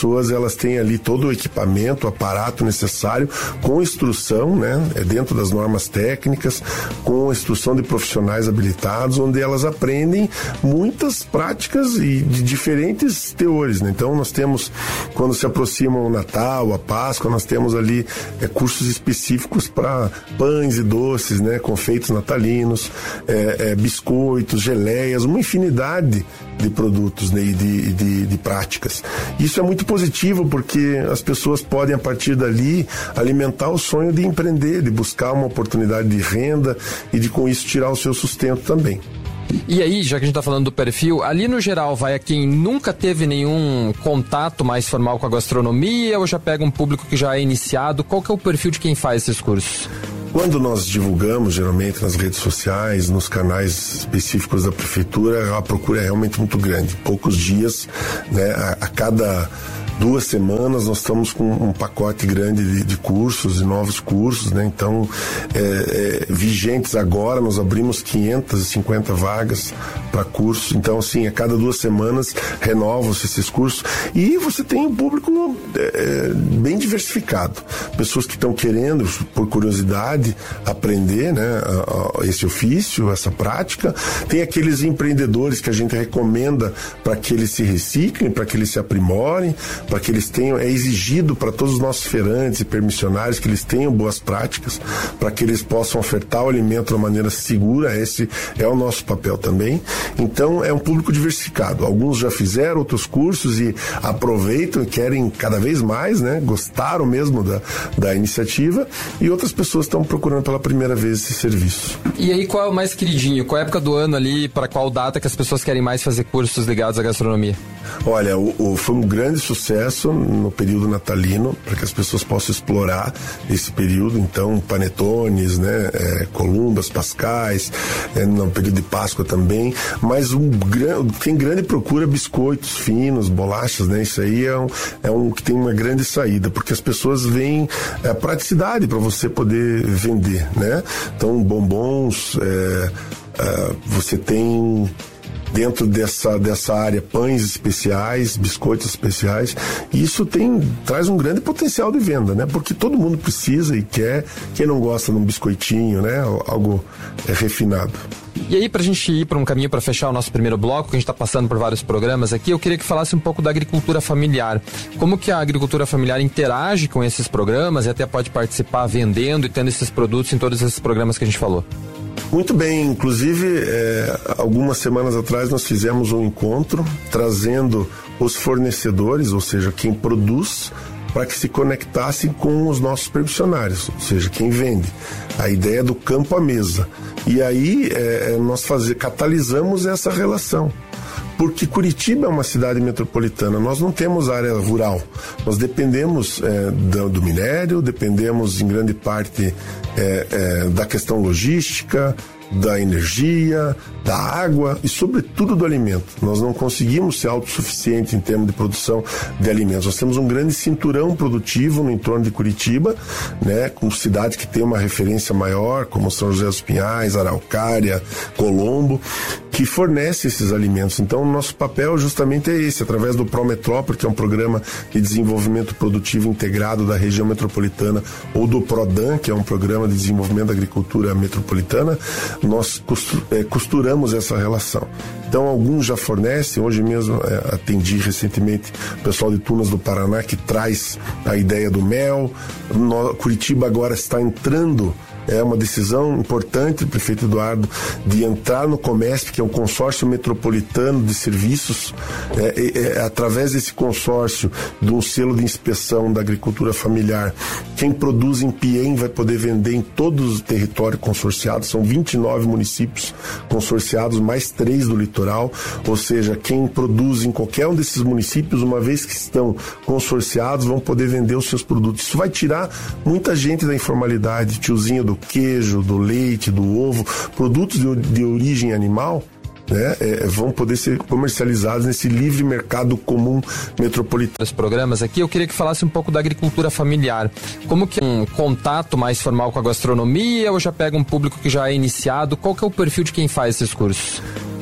pessoas elas têm ali todo o equipamento, o aparato necessário, com instrução, né, é dentro das normas técnicas, com instrução de profissionais habilitados, onde elas aprendem muitas práticas e de diferentes teores, né? Então nós temos, quando se aproxima o Natal, a Páscoa, nós temos ali é, cursos específicos para pães e doces, né, confeitos natalinos, é, é, biscoitos, geleias, uma infinidade de produtos, né, e de, de, de práticas. Isso é muito positivo porque as pessoas podem, a partir dali, alimentar o sonho de empreender, de buscar uma oportunidade de renda e de, com isso, tirar o seu sustento também. E aí, já que a gente tá falando do perfil, ali no geral vai a quem nunca teve nenhum contato mais formal com a gastronomia ou já pega um público que já é iniciado? Qual que é o perfil de quem faz esses cursos? Quando nós divulgamos, geralmente nas redes sociais, nos canais específicos da prefeitura, a procura é realmente muito grande. Poucos dias, né, a, a cada duas semanas nós estamos com um pacote grande de, de cursos e novos cursos, né? Então, é, é, vigentes agora, nós abrimos quinhentas e cinquenta vagas para cursos. Então, assim, a cada duas semanas renovam-se esses cursos e você tem um público é, bem diversificado. Pessoas que estão querendo, por curiosidade, aprender, né, a, a, esse ofício, essa prática. Tem aqueles empreendedores que a gente recomenda para que eles se reciclem, para que eles se aprimorem, para que eles tenham, é exigido para todos os nossos feirantes e permissionários que eles tenham boas práticas, para que eles possam ofertar o alimento de uma maneira segura. Esse é o nosso papel também. Então é um público diversificado. Alguns já fizeram outros cursos e aproveitam e querem cada vez mais, né? Gostaram mesmo da, da iniciativa, e outras pessoas estão procurando pela primeira vez esse serviço. E aí, qual é o mais queridinho? Qual é a época do ano ali, para qual data que as pessoas querem mais fazer cursos ligados à gastronomia? Olha, o, o, foi um grande sucesso no período natalino, para que as pessoas possam explorar esse período. Então, panetones, né, é, columbas, pascais, é, no período de Páscoa também, mas um, tem grande procura biscoitos finos, bolachas, né, isso aí é um, é um que tem uma grande saída, porque as pessoas veem a praticidade para você poder vender, né? Então, bombons, é, é, você tem dentro dessa, dessa área pães especiais, biscoitos especiais, e isso tem, traz um grande potencial de venda, né? Porque todo mundo precisa e quer, quem não gosta de um biscoitinho, né? Algo é, refinado. E aí, pra gente ir para um caminho para fechar o nosso primeiro bloco, que a gente está passando por vários programas aqui, eu queria que falasse um pouco da agricultura familiar. Como que a agricultura familiar interage com esses programas e até pode participar vendendo e tendo esses produtos em todos esses programas que a gente falou? Muito bem, inclusive é, algumas semanas atrás nós fizemos um encontro trazendo os fornecedores, ou seja, quem produz, para que se conectassem com os nossos permissionários, ou seja, quem vende. A ideia do campo à mesa. E aí é, nós fazer, catalisamos essa relação. Porque Curitiba é uma cidade metropolitana, nós não temos área rural, nós dependemos é, do, do minério, dependemos em grande parte é, é, da questão logística, da energia, da água e sobretudo do alimento. Nós não conseguimos ser autossuficientes em termos de produção de alimentos. Nós temos um grande cinturão produtivo no entorno de Curitiba, né, com cidades que têm uma referência maior, como São José dos Pinhais, Araucária, Colombo, que fornece esses alimentos. Então, o nosso papel justamente é esse, através do Prometrópole, que é um programa de desenvolvimento produtivo integrado da região metropolitana, ou do PRODAN, que é um programa de desenvolvimento da agricultura metropolitana, nós costuramos essa relação. Então, alguns já fornecem. Hoje mesmo é, atendi recentemente o pessoal de Tunas do Paraná, que traz a ideia do mel. No, Curitiba agora está entrando, é uma decisão importante do prefeito Eduardo, de entrar no Comesp, que é um consórcio metropolitano de serviços. É, é, é, através desse consórcio, de um selo de inspeção da agricultura familiar, quem produz em Piem vai poder vender em todos os territórios consorciados. São vinte e nove municípios consorciados, mais três do litoral. Ou seja, quem produz em qualquer um desses municípios, uma vez que estão consorciados, vão poder vender os seus produtos. Isso vai tirar muita gente da informalidade, tiozinho do queijo, do leite, do ovo, produtos de, de origem animal, né, é, vão poder ser comercializados nesse livre mercado comum metropolitano. Os programas aqui, eu queria que falasse um pouco da agricultura familiar. Como que é um contato mais formal com a gastronomia ou já pega um público que já é iniciado? Qual que é o perfil de quem faz esses cursos?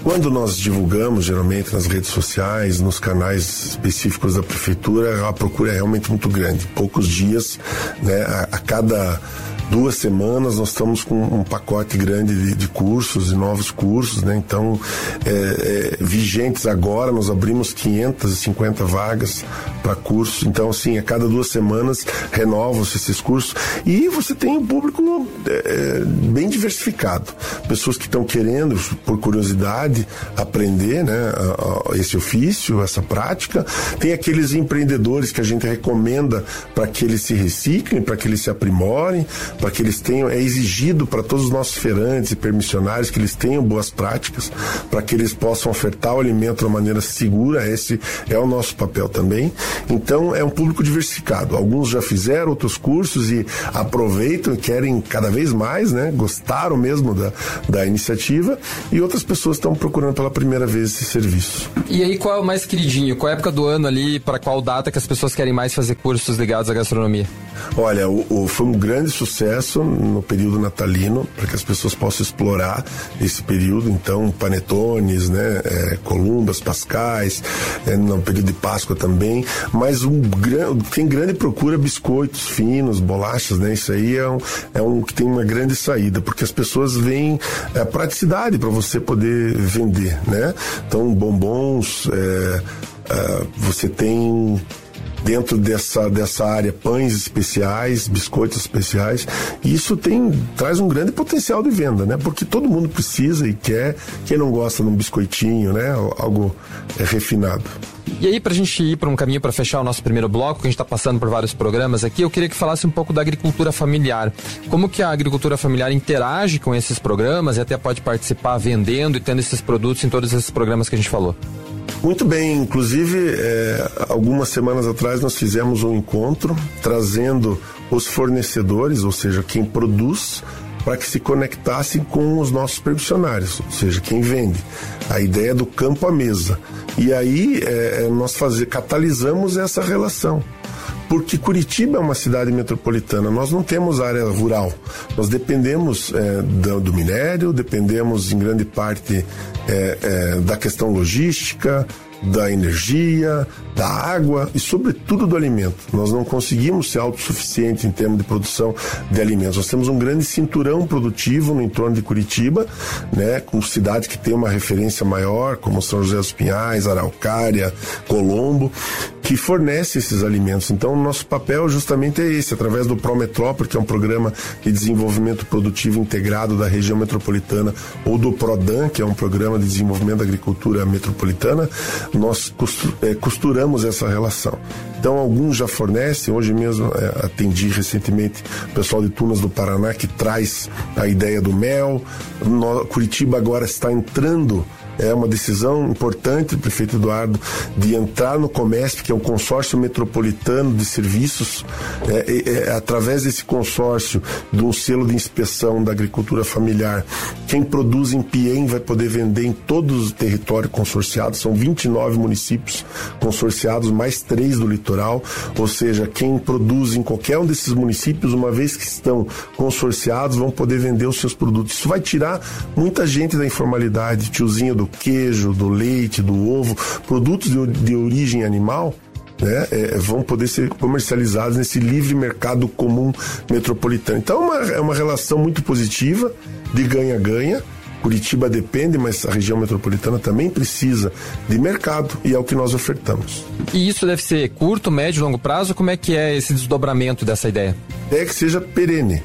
Quando nós divulgamos, geralmente nas redes sociais, nos canais específicos da prefeitura, a procura é realmente muito grande. Poucos dias, né, a, a cada duas semanas nós estamos com um pacote grande de, de cursos e novos cursos, né? Então, é, é, vigentes agora, nós abrimos quinhentas e cinquenta vagas para cursos. Então, assim, a cada duas semanas renovam-se esses cursos e você tem um público é, bem diversificado. Pessoas que estão querendo, por curiosidade, aprender, né, a, a, esse ofício, essa prática. Tem aqueles empreendedores que a gente recomenda para que eles se reciclem, para que eles se aprimorem, para que eles tenham, é exigido para todos os nossos feirantes e permissionários que eles tenham boas práticas, para que eles possam ofertar o alimento de uma maneira segura. Esse é o nosso papel também. Então, é um público diversificado. Alguns já fizeram outros cursos e aproveitam e querem cada vez mais, né? Gostaram mesmo da, da iniciativa, e outras pessoas estão procurando pela primeira vez esse serviço. E aí, qual é o mais queridinho? Qual é a época do ano ali, para qual data que as pessoas querem mais fazer cursos ligados à gastronomia? Olha, o, o, foi um grande sucesso no período natalino, para que as pessoas possam explorar esse período. Então, panetones, né, é, columbas, pascais, é, no período de Páscoa também. Mas um, tem grande procura biscoitos finos, bolachas, né? Isso aí é um, é um que tem uma grande saída, porque as pessoas veem a praticidade para você poder vender, né? Então, bombons, é, é, você tem dentro dessa, dessa área pães especiais, biscoitos especiais, e isso tem, traz um grande potencial de venda, né? Porque todo mundo precisa e quer, quem não gosta de um biscoitinho, né? Algo é, refinado. E aí, pra gente ir para um caminho para fechar o nosso primeiro bloco, que a gente está passando por vários programas aqui, eu queria que falasse um pouco da agricultura familiar. Como que a agricultura familiar interage com esses programas e até pode participar vendendo e tendo esses produtos em todos esses programas que a gente falou? Muito bem, inclusive é, algumas semanas atrás nós fizemos um encontro trazendo os fornecedores, ou seja, quem produz, para que se conectassem com os nossos permissionários, ou seja, quem vende. A ideia do campo à mesa. E aí é, nós fazer, catalisamos essa relação. Porque Curitiba é uma cidade metropolitana, nós não temos área rural, nós dependemos é, do, do minério, dependemos em grande parte é, é, da questão logística, da energia, da água e sobretudo do alimento. Nós não conseguimos ser autossuficientes em termos de produção de alimentos. Nós temos um grande cinturão produtivo no entorno de Curitiba, né, com cidades que têm uma referência maior, como São José dos Pinhais, Araucária, Colombo, que fornece esses alimentos. Então, o nosso papel justamente é esse, através do Prometrópole, que é um programa de desenvolvimento produtivo integrado da região metropolitana, ou do PRODAN, que é um programa de desenvolvimento da agricultura metropolitana, nós costuramos essa relação. Então, alguns já fornecem. Hoje mesmo é, atendi recentemente o pessoal de Tunas do Paraná, que traz a ideia do mel. No, Curitiba agora está entrando. É uma decisão importante do prefeito Eduardo de entrar no Comesp, que é o consórcio metropolitano de serviços. É, é, é, através desse consórcio, de um selo de inspeção da agricultura familiar, quem produz em Piem vai poder vender em todos os territórios consorciados. São vinte e nove municípios consorciados, mais três do litoral. Ou seja, quem produz em qualquer um desses municípios, uma vez que estão consorciados, vão poder vender os seus produtos. Isso vai tirar muita gente da informalidade, tiozinho do queijo, do leite, do ovo, produtos de, de origem animal, né, é, vão poder ser comercializados nesse livre mercado comum metropolitano. Então é uma, é uma relação muito positiva, de ganha-ganha. Curitiba depende, mas a região metropolitana também precisa de mercado, e é o que nós ofertamos. E isso deve ser curto, médio, longo prazo? Como é que é esse desdobramento dessa ideia? É que seja perene.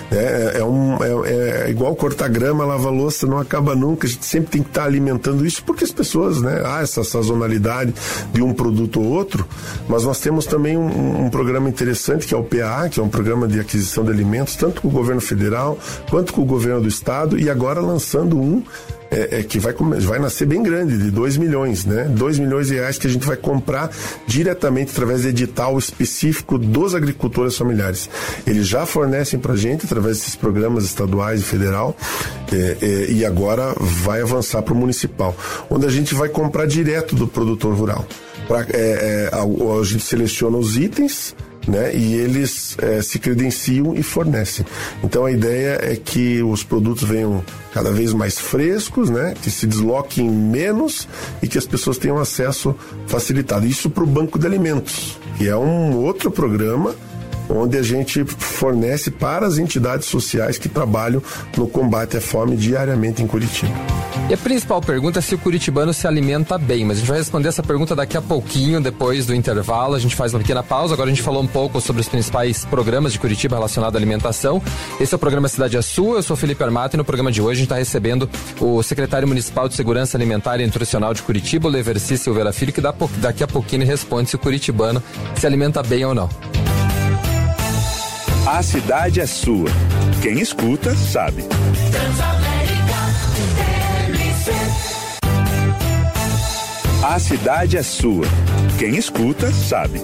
É, é, um, é, é igual cortar grama, lavar louça, não acaba nunca. A gente sempre tem que estar alimentando isso, porque as pessoas, né, há essa sazonalidade de um produto ou outro, mas nós temos também um, um programa interessante, que é o P A A, que é um programa de aquisição de alimentos, tanto com o governo federal, quanto com o governo do estado, e agora lançando um É, é, que vai, vai nascer bem grande, de dois milhões, né? dois milhões de reais que a gente vai comprar diretamente através de edital específico dos agricultores familiares. Eles já fornecem pra gente através desses programas estaduais e federal, é, é, e agora vai avançar para o municipal, onde a gente vai comprar direto do produtor rural. Pra, é, é, a, a gente seleciona os itens, né? E eles é, se credenciam e fornecem. Então a ideia é que os produtos venham cada vez mais frescos, né? Que se desloquem menos e que as pessoas tenham acesso facilitado. Isso para o Banco de Alimentos, que é um outro programa onde a gente fornece para as entidades sociais que trabalham no combate à fome diariamente em Curitiba. E a principal pergunta é se o curitibano se alimenta bem, mas a gente vai responder essa pergunta daqui a pouquinho, depois do intervalo. A gente faz uma pequena pausa. Agora a gente falou um pouco sobre os principais programas de Curitiba relacionados à alimentação. Esse é o programa Cidade é Sua, eu sou Felipe Armata e no programa de hoje a gente está recebendo o secretário municipal de Segurança Alimentar e Nutricional de Curitiba, o Leverci Silveira Filho, que daqui a pouquinho responde se o curitibano se alimenta bem ou não. A cidade é sua. Quem escuta, sabe. A cidade é sua. Quem escuta, sabe.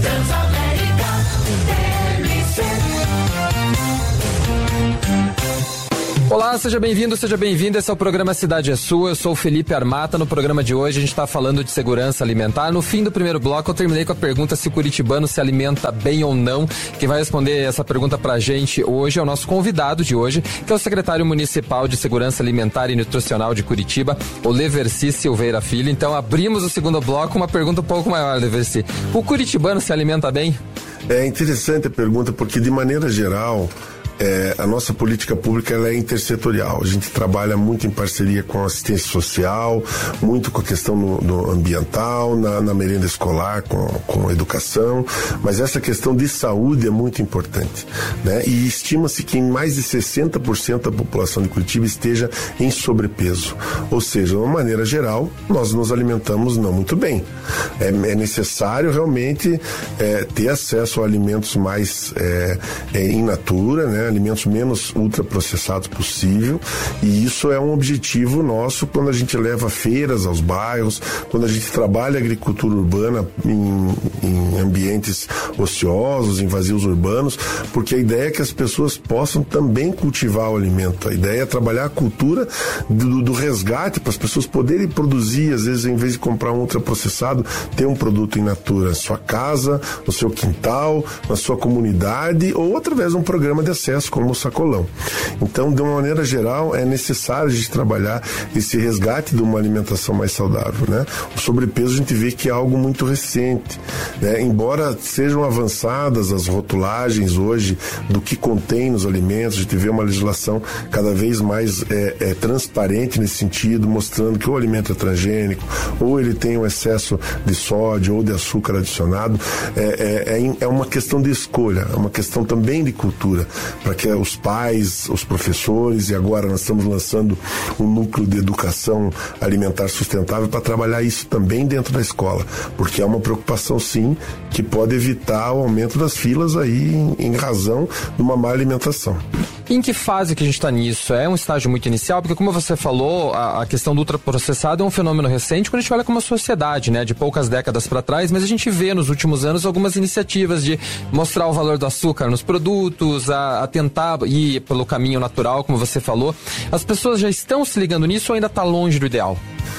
Olá, seja bem-vindo, seja bem-vinda. Esse é o programa Cidade é Sua. Eu sou o Felipe Armata. No programa de hoje a gente está falando de segurança alimentar. No fim do primeiro bloco eu terminei com a pergunta se o curitibano se alimenta bem ou não. Quem vai responder essa pergunta pra gente hoje é o nosso convidado de hoje, que é o secretário municipal de Segurança Alimentar e Nutricional de Curitiba, o Leverci Silveira Filho. Então abrimos o segundo bloco, uma pergunta um pouco maior, Leverci. O curitibano se alimenta bem? É interessante a pergunta porque, de maneira geral, É, a nossa política pública ela é intersetorial. A gente trabalha muito em parceria com a assistência social, muito com a questão no, no ambiental, na, na merenda escolar, com, com a educação, mas essa questão de saúde é muito importante, né? E estima-se que em mais de sessenta por cento da população de Curitiba esteja em sobrepeso. Ou seja, de uma maneira geral, nós nos alimentamos não muito bem. É, é necessário realmente é, ter acesso a alimentos mais é, é, in natura, né? Alimentos menos ultraprocessados possível, e isso é um objetivo nosso quando a gente leva feiras aos bairros, quando a gente trabalha a agricultura urbana em, em ambientes ociosos, em vazios urbanos, porque a ideia é que as pessoas possam também cultivar o alimento. A ideia é trabalhar a cultura do, do resgate para as pessoas poderem produzir, às vezes, em vez de comprar um ultraprocessado, ter um produto in natura na sua casa, no seu quintal, na sua comunidade, ou através de um programa de acesso como o sacolão. Então, de uma maneira geral, é necessário a gente trabalhar esse resgate de uma alimentação mais saudável, né? O sobrepeso a gente vê que é algo muito recente, né? Embora sejam avançadas as rotulagens hoje do que contém nos alimentos, a gente vê uma legislação cada vez mais é, é, transparente nesse sentido, mostrando que o alimento é transgênico, ou ele tem um excesso de sódio ou de açúcar adicionado. É, é, é, é uma questão de escolha, é uma questão também de cultura, para que os pais, os professores, e agora nós estamos lançando um núcleo de educação alimentar sustentável para trabalhar isso também dentro da escola, porque é uma preocupação sim que pode evitar o aumento das filas aí em, em razão de uma má alimentação. Em que fase que a gente está nisso? É um estágio muito inicial? Porque, como você falou, a, a questão do ultraprocessado é um fenômeno recente quando a gente olha como uma sociedade, né? De poucas décadas para trás, mas a gente vê nos últimos anos algumas iniciativas de mostrar o valor do açúcar nos produtos, a, a tentar ir pelo caminho natural, como você falou. As pessoas já estão se ligando nisso ou ainda está longe do ideal?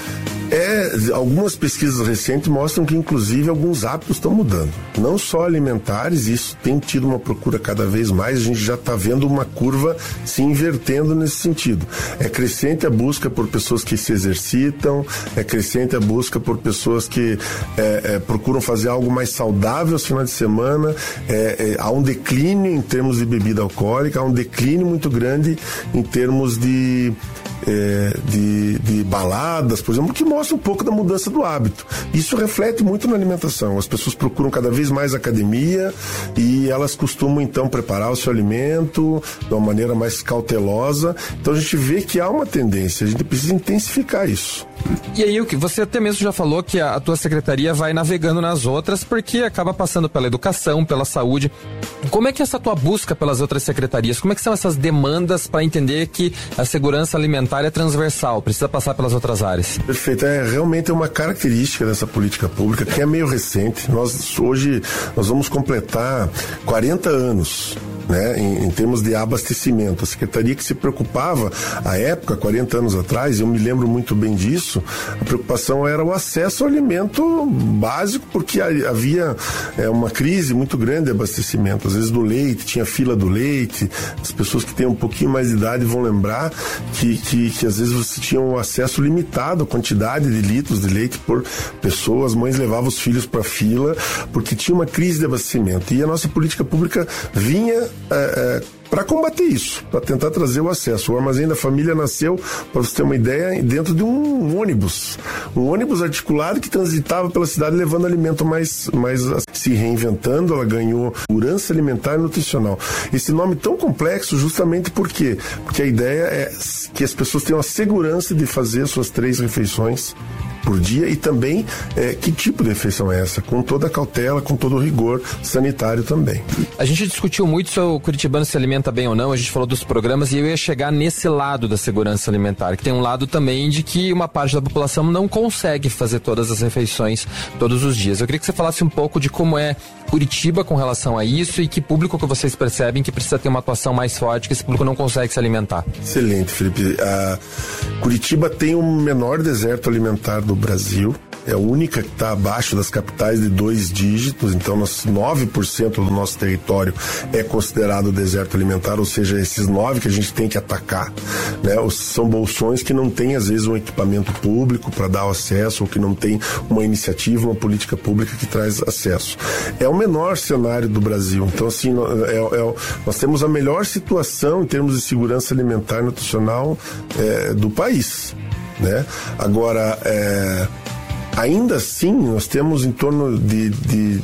É, algumas pesquisas recentes mostram que, inclusive, alguns hábitos estão mudando. Não só alimentares, isso tem tido uma procura cada vez mais, a gente já está vendo uma curva se invertendo nesse sentido. É crescente a busca por pessoas que se exercitam, é crescente a busca por pessoas que é, é, procuram fazer algo mais saudável aos finais de semana. É, é, há um declínio em termos de bebida alcoólica, há um declínio muito grande em termos de... É, de, de baladas, por exemplo, que mostra um pouco da mudança do hábito. Isso reflete muito na alimentação. As pessoas procuram cada vez mais academia e elas costumam então preparar o seu alimento de uma maneira mais cautelosa. Então a gente vê que há uma tendência, a gente precisa intensificar isso. E aí, o que você até mesmo já falou que a, a tua secretaria vai navegando nas outras, porque acaba passando pela educação, pela saúde. Como é que é essa tua busca pelas outras secretarias? Como é que são essas demandas para entender que a segurança alimentar é transversal, precisa passar pelas outras áreas? Perfeito, é realmente uma característica dessa política pública que é meio recente. Nós hoje nós vamos completar quarenta anos né, em, em termos de abastecimento. A secretaria que se preocupava, à época, quarenta anos atrás, eu me lembro muito bem disso, a preocupação era o acesso ao alimento básico, porque havia é, uma crise muito grande de abastecimento. Às vezes do leite, tinha fila do leite. As pessoas que têm um pouquinho mais de idade vão lembrar que, que, que às vezes você tinha um acesso limitado à quantidade de litros de leite por pessoa. As mães levavam os filhos para fila porque tinha uma crise de abastecimento. E a nossa política pública vinha é, é, para combater isso, para tentar trazer o acesso. O Armazém da Família nasceu, para você ter uma ideia, dentro de um ônibus. Um ônibus articulado que transitava pela cidade levando alimento mais, mais se reinventando. Ela ganhou segurança alimentar e nutricional. Esse nome tão complexo justamente por quê? Porque a ideia é que as pessoas tenham a segurança de fazer suas três refeições por dia e também é, que tipo de refeição é essa, com toda a cautela, com todo o rigor sanitário também. A gente discutiu muito se o curitibano se alimenta bem ou não, a gente falou dos programas e eu ia chegar nesse lado da segurança alimentar, que tem um lado também de que uma parte da população não consegue fazer todas as refeições todos os dias. Eu queria que você falasse um pouco de como é Curitiba com relação a isso e que público que vocês percebem que precisa ter uma atuação mais forte, que esse público não consegue se alimentar. Excelente, Felipe. A Curitiba tem o menor deserto alimentar do Brasil. É a única que está abaixo das capitais de dois dígitos, então nós, nove por cento do nosso território é considerado deserto alimentar, ou seja, esses nove que a gente tem que atacar, né? São bolsões que não têm às vezes um equipamento público para dar acesso, ou que não tem uma iniciativa, uma política pública que traz acesso. É o menor cenário do Brasil, então assim, é, é, nós temos a melhor situação em termos de segurança alimentar e nutricional é, do país, né? Agora, é, ainda assim, nós temos em torno de, de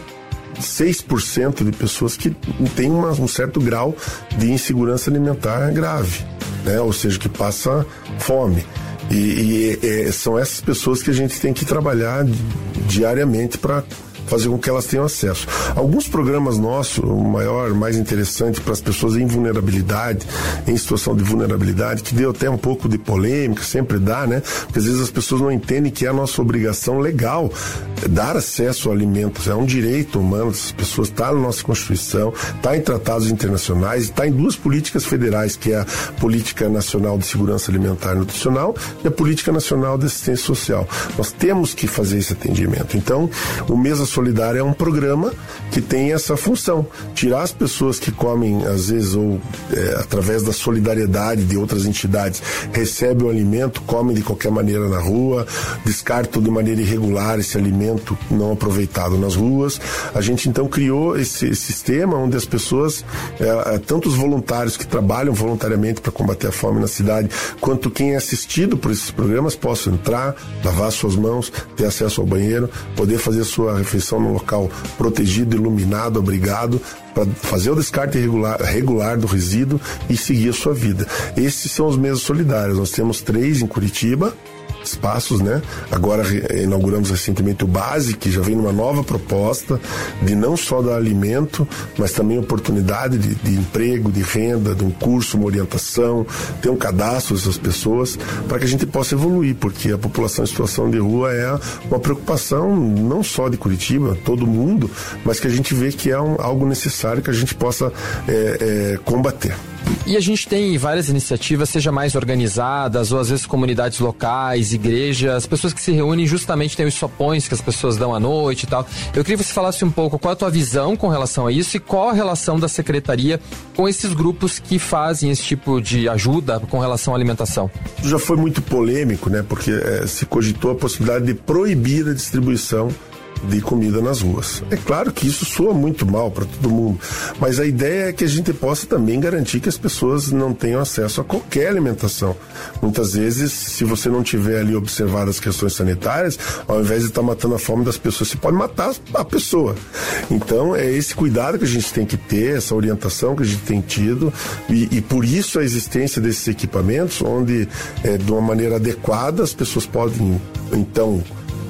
seis por cento de pessoas que têm uma, um certo grau de insegurança alimentar grave, né? Ou seja, que passa fome. E, e, e são essas pessoas que a gente tem que trabalhar diariamente para fazer com que elas tenham acesso. Alguns programas nossos, o maior, mais interessante para as pessoas em vulnerabilidade, em situação de vulnerabilidade, que deu até um pouco de polêmica, sempre dá, né? Porque às vezes as pessoas não entendem que é a nossa obrigação legal dar acesso a alimentos, é um direito humano dessas pessoas, está na nossa Constituição, está em tratados internacionais, está em duas políticas federais, que é a Política Nacional de Segurança Alimentar e Nutricional e a Política Nacional de Assistência Social. Nós temos que fazer esse atendimento. Então, o Mesa Solidária é um programa que tem essa função, tirar as pessoas que comem, às vezes, ou é, através da solidariedade de outras entidades, recebem o alimento, comem de qualquer maneira na rua, descartam de maneira irregular esse alimento não aproveitado nas ruas. A gente então criou esse, esse sistema onde as pessoas, é, tanto os voluntários que trabalham voluntariamente para combater a fome na cidade, quanto quem é assistido por esses programas, possam entrar, lavar suas mãos, ter acesso ao banheiro, poder fazer sua refeição num local protegido, iluminado, abrigado, para fazer o descarte regular, regular do resíduo e seguir a sua vida. Esses são os mesas solidárias. Nós temos três em Curitiba, espaços, né? Agora inauguramos recentemente o Base, que já vem numa nova proposta de não só dar alimento, mas também oportunidade de, de emprego, de renda, de um curso, uma orientação, ter um cadastro dessas pessoas, para que a gente possa evoluir, porque a população em situação de rua é uma preocupação não só de Curitiba, todo mundo, mas que a gente vê que é um, algo necessário que a gente possa é, é, combater. E a gente tem várias iniciativas, seja mais organizadas ou às vezes comunidades locais, igrejas, pessoas que se reúnem justamente, tem os sopões que as pessoas dão à noite e tal. Eu queria que você falasse um pouco qual a tua visão com relação a isso e qual a relação da secretaria com esses grupos que fazem esse tipo de ajuda com relação à alimentação. Já foi muito polêmico, né? Porque é, se cogitou a possibilidade de proibir a distribuição de comida nas ruas. É claro que isso soa muito mal para todo mundo, mas a ideia é que a gente possa também garantir que as pessoas não tenham acesso a qualquer alimentação. Muitas vezes, se você não tiver ali observado as questões sanitárias, ao invés de estar matando a fome das pessoas, você pode matar a pessoa. Então, é esse cuidado que a gente tem que ter, essa orientação que a gente tem tido, e, e por isso a existência desses equipamentos, onde, é, de uma maneira adequada, as pessoas podem, então,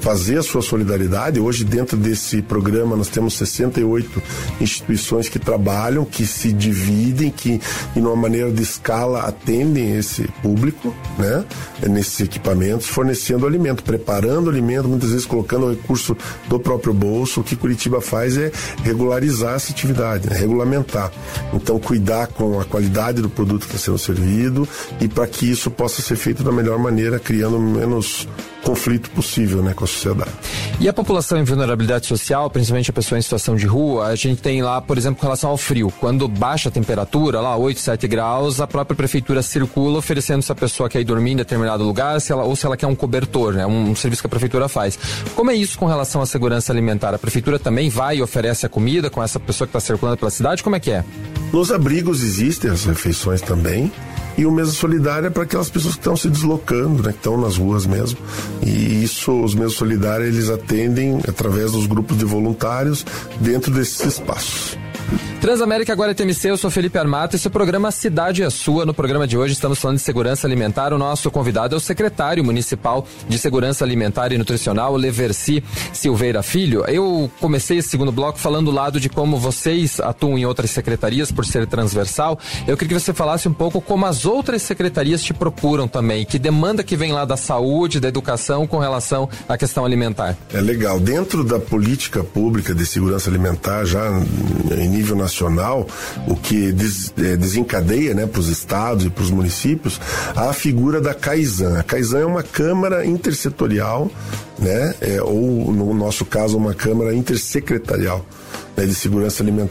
fazer a sua solidariedade. Hoje, dentro desse programa, nós temos sessenta e oito instituições que trabalham, que se dividem, que, de uma maneira de escala, atendem esse público, né, nesses equipamentos, fornecendo alimento, preparando alimento, muitas vezes colocando o recurso do próprio bolso. O que Curitiba faz é regularizar essa atividade, né, regulamentar. Então, cuidar com a qualidade do produto que está sendo servido e para que isso possa ser feito da melhor maneira, criando menos conflito possível, né, com a sociedade. E a população em vulnerabilidade social, principalmente a pessoa em situação de rua, a gente tem lá, por exemplo, com relação ao frio, quando baixa a temperatura, lá oito, sete graus, a própria prefeitura circula oferecendo se a pessoa quer ir dormir em determinado lugar, se ela, ou se ela quer um cobertor, né, um, um serviço que a prefeitura faz. Como é isso com relação à segurança alimentar? A prefeitura também vai e oferece a comida com essa pessoa que está circulando pela cidade? Como é que é? Nos abrigos existem as refeições também. E o Mesa Solidária é para aquelas pessoas que estão se deslocando, né, que estão nas ruas mesmo. E isso, os Mesas Solidários, eles atendem através dos grupos de voluntários dentro desses espaços. Transamérica, agora é T M C, eu sou Felipe Armata, esse é o programa Cidade é Sua. No programa de hoje estamos falando de segurança alimentar. O nosso convidado é o secretário municipal de Segurança Alimentar e Nutricional, Leverci Silveira Filho. Eu comecei esse segundo bloco falando do lado de como vocês atuam em outras secretarias por ser transversal. Eu queria que você falasse um pouco como as outras secretarias te procuram também, que demanda que vem lá da saúde, da educação com relação à questão alimentar. É legal, dentro da política pública de segurança alimentar, já em nível nacional, o que des, é, desencadeia, né, para os estados e para os municípios, a figura da CAISAN. A CAISAN é uma câmara intersetorial, né, é, ou no nosso caso uma câmara intersecretarial, né, de segurança alimentar.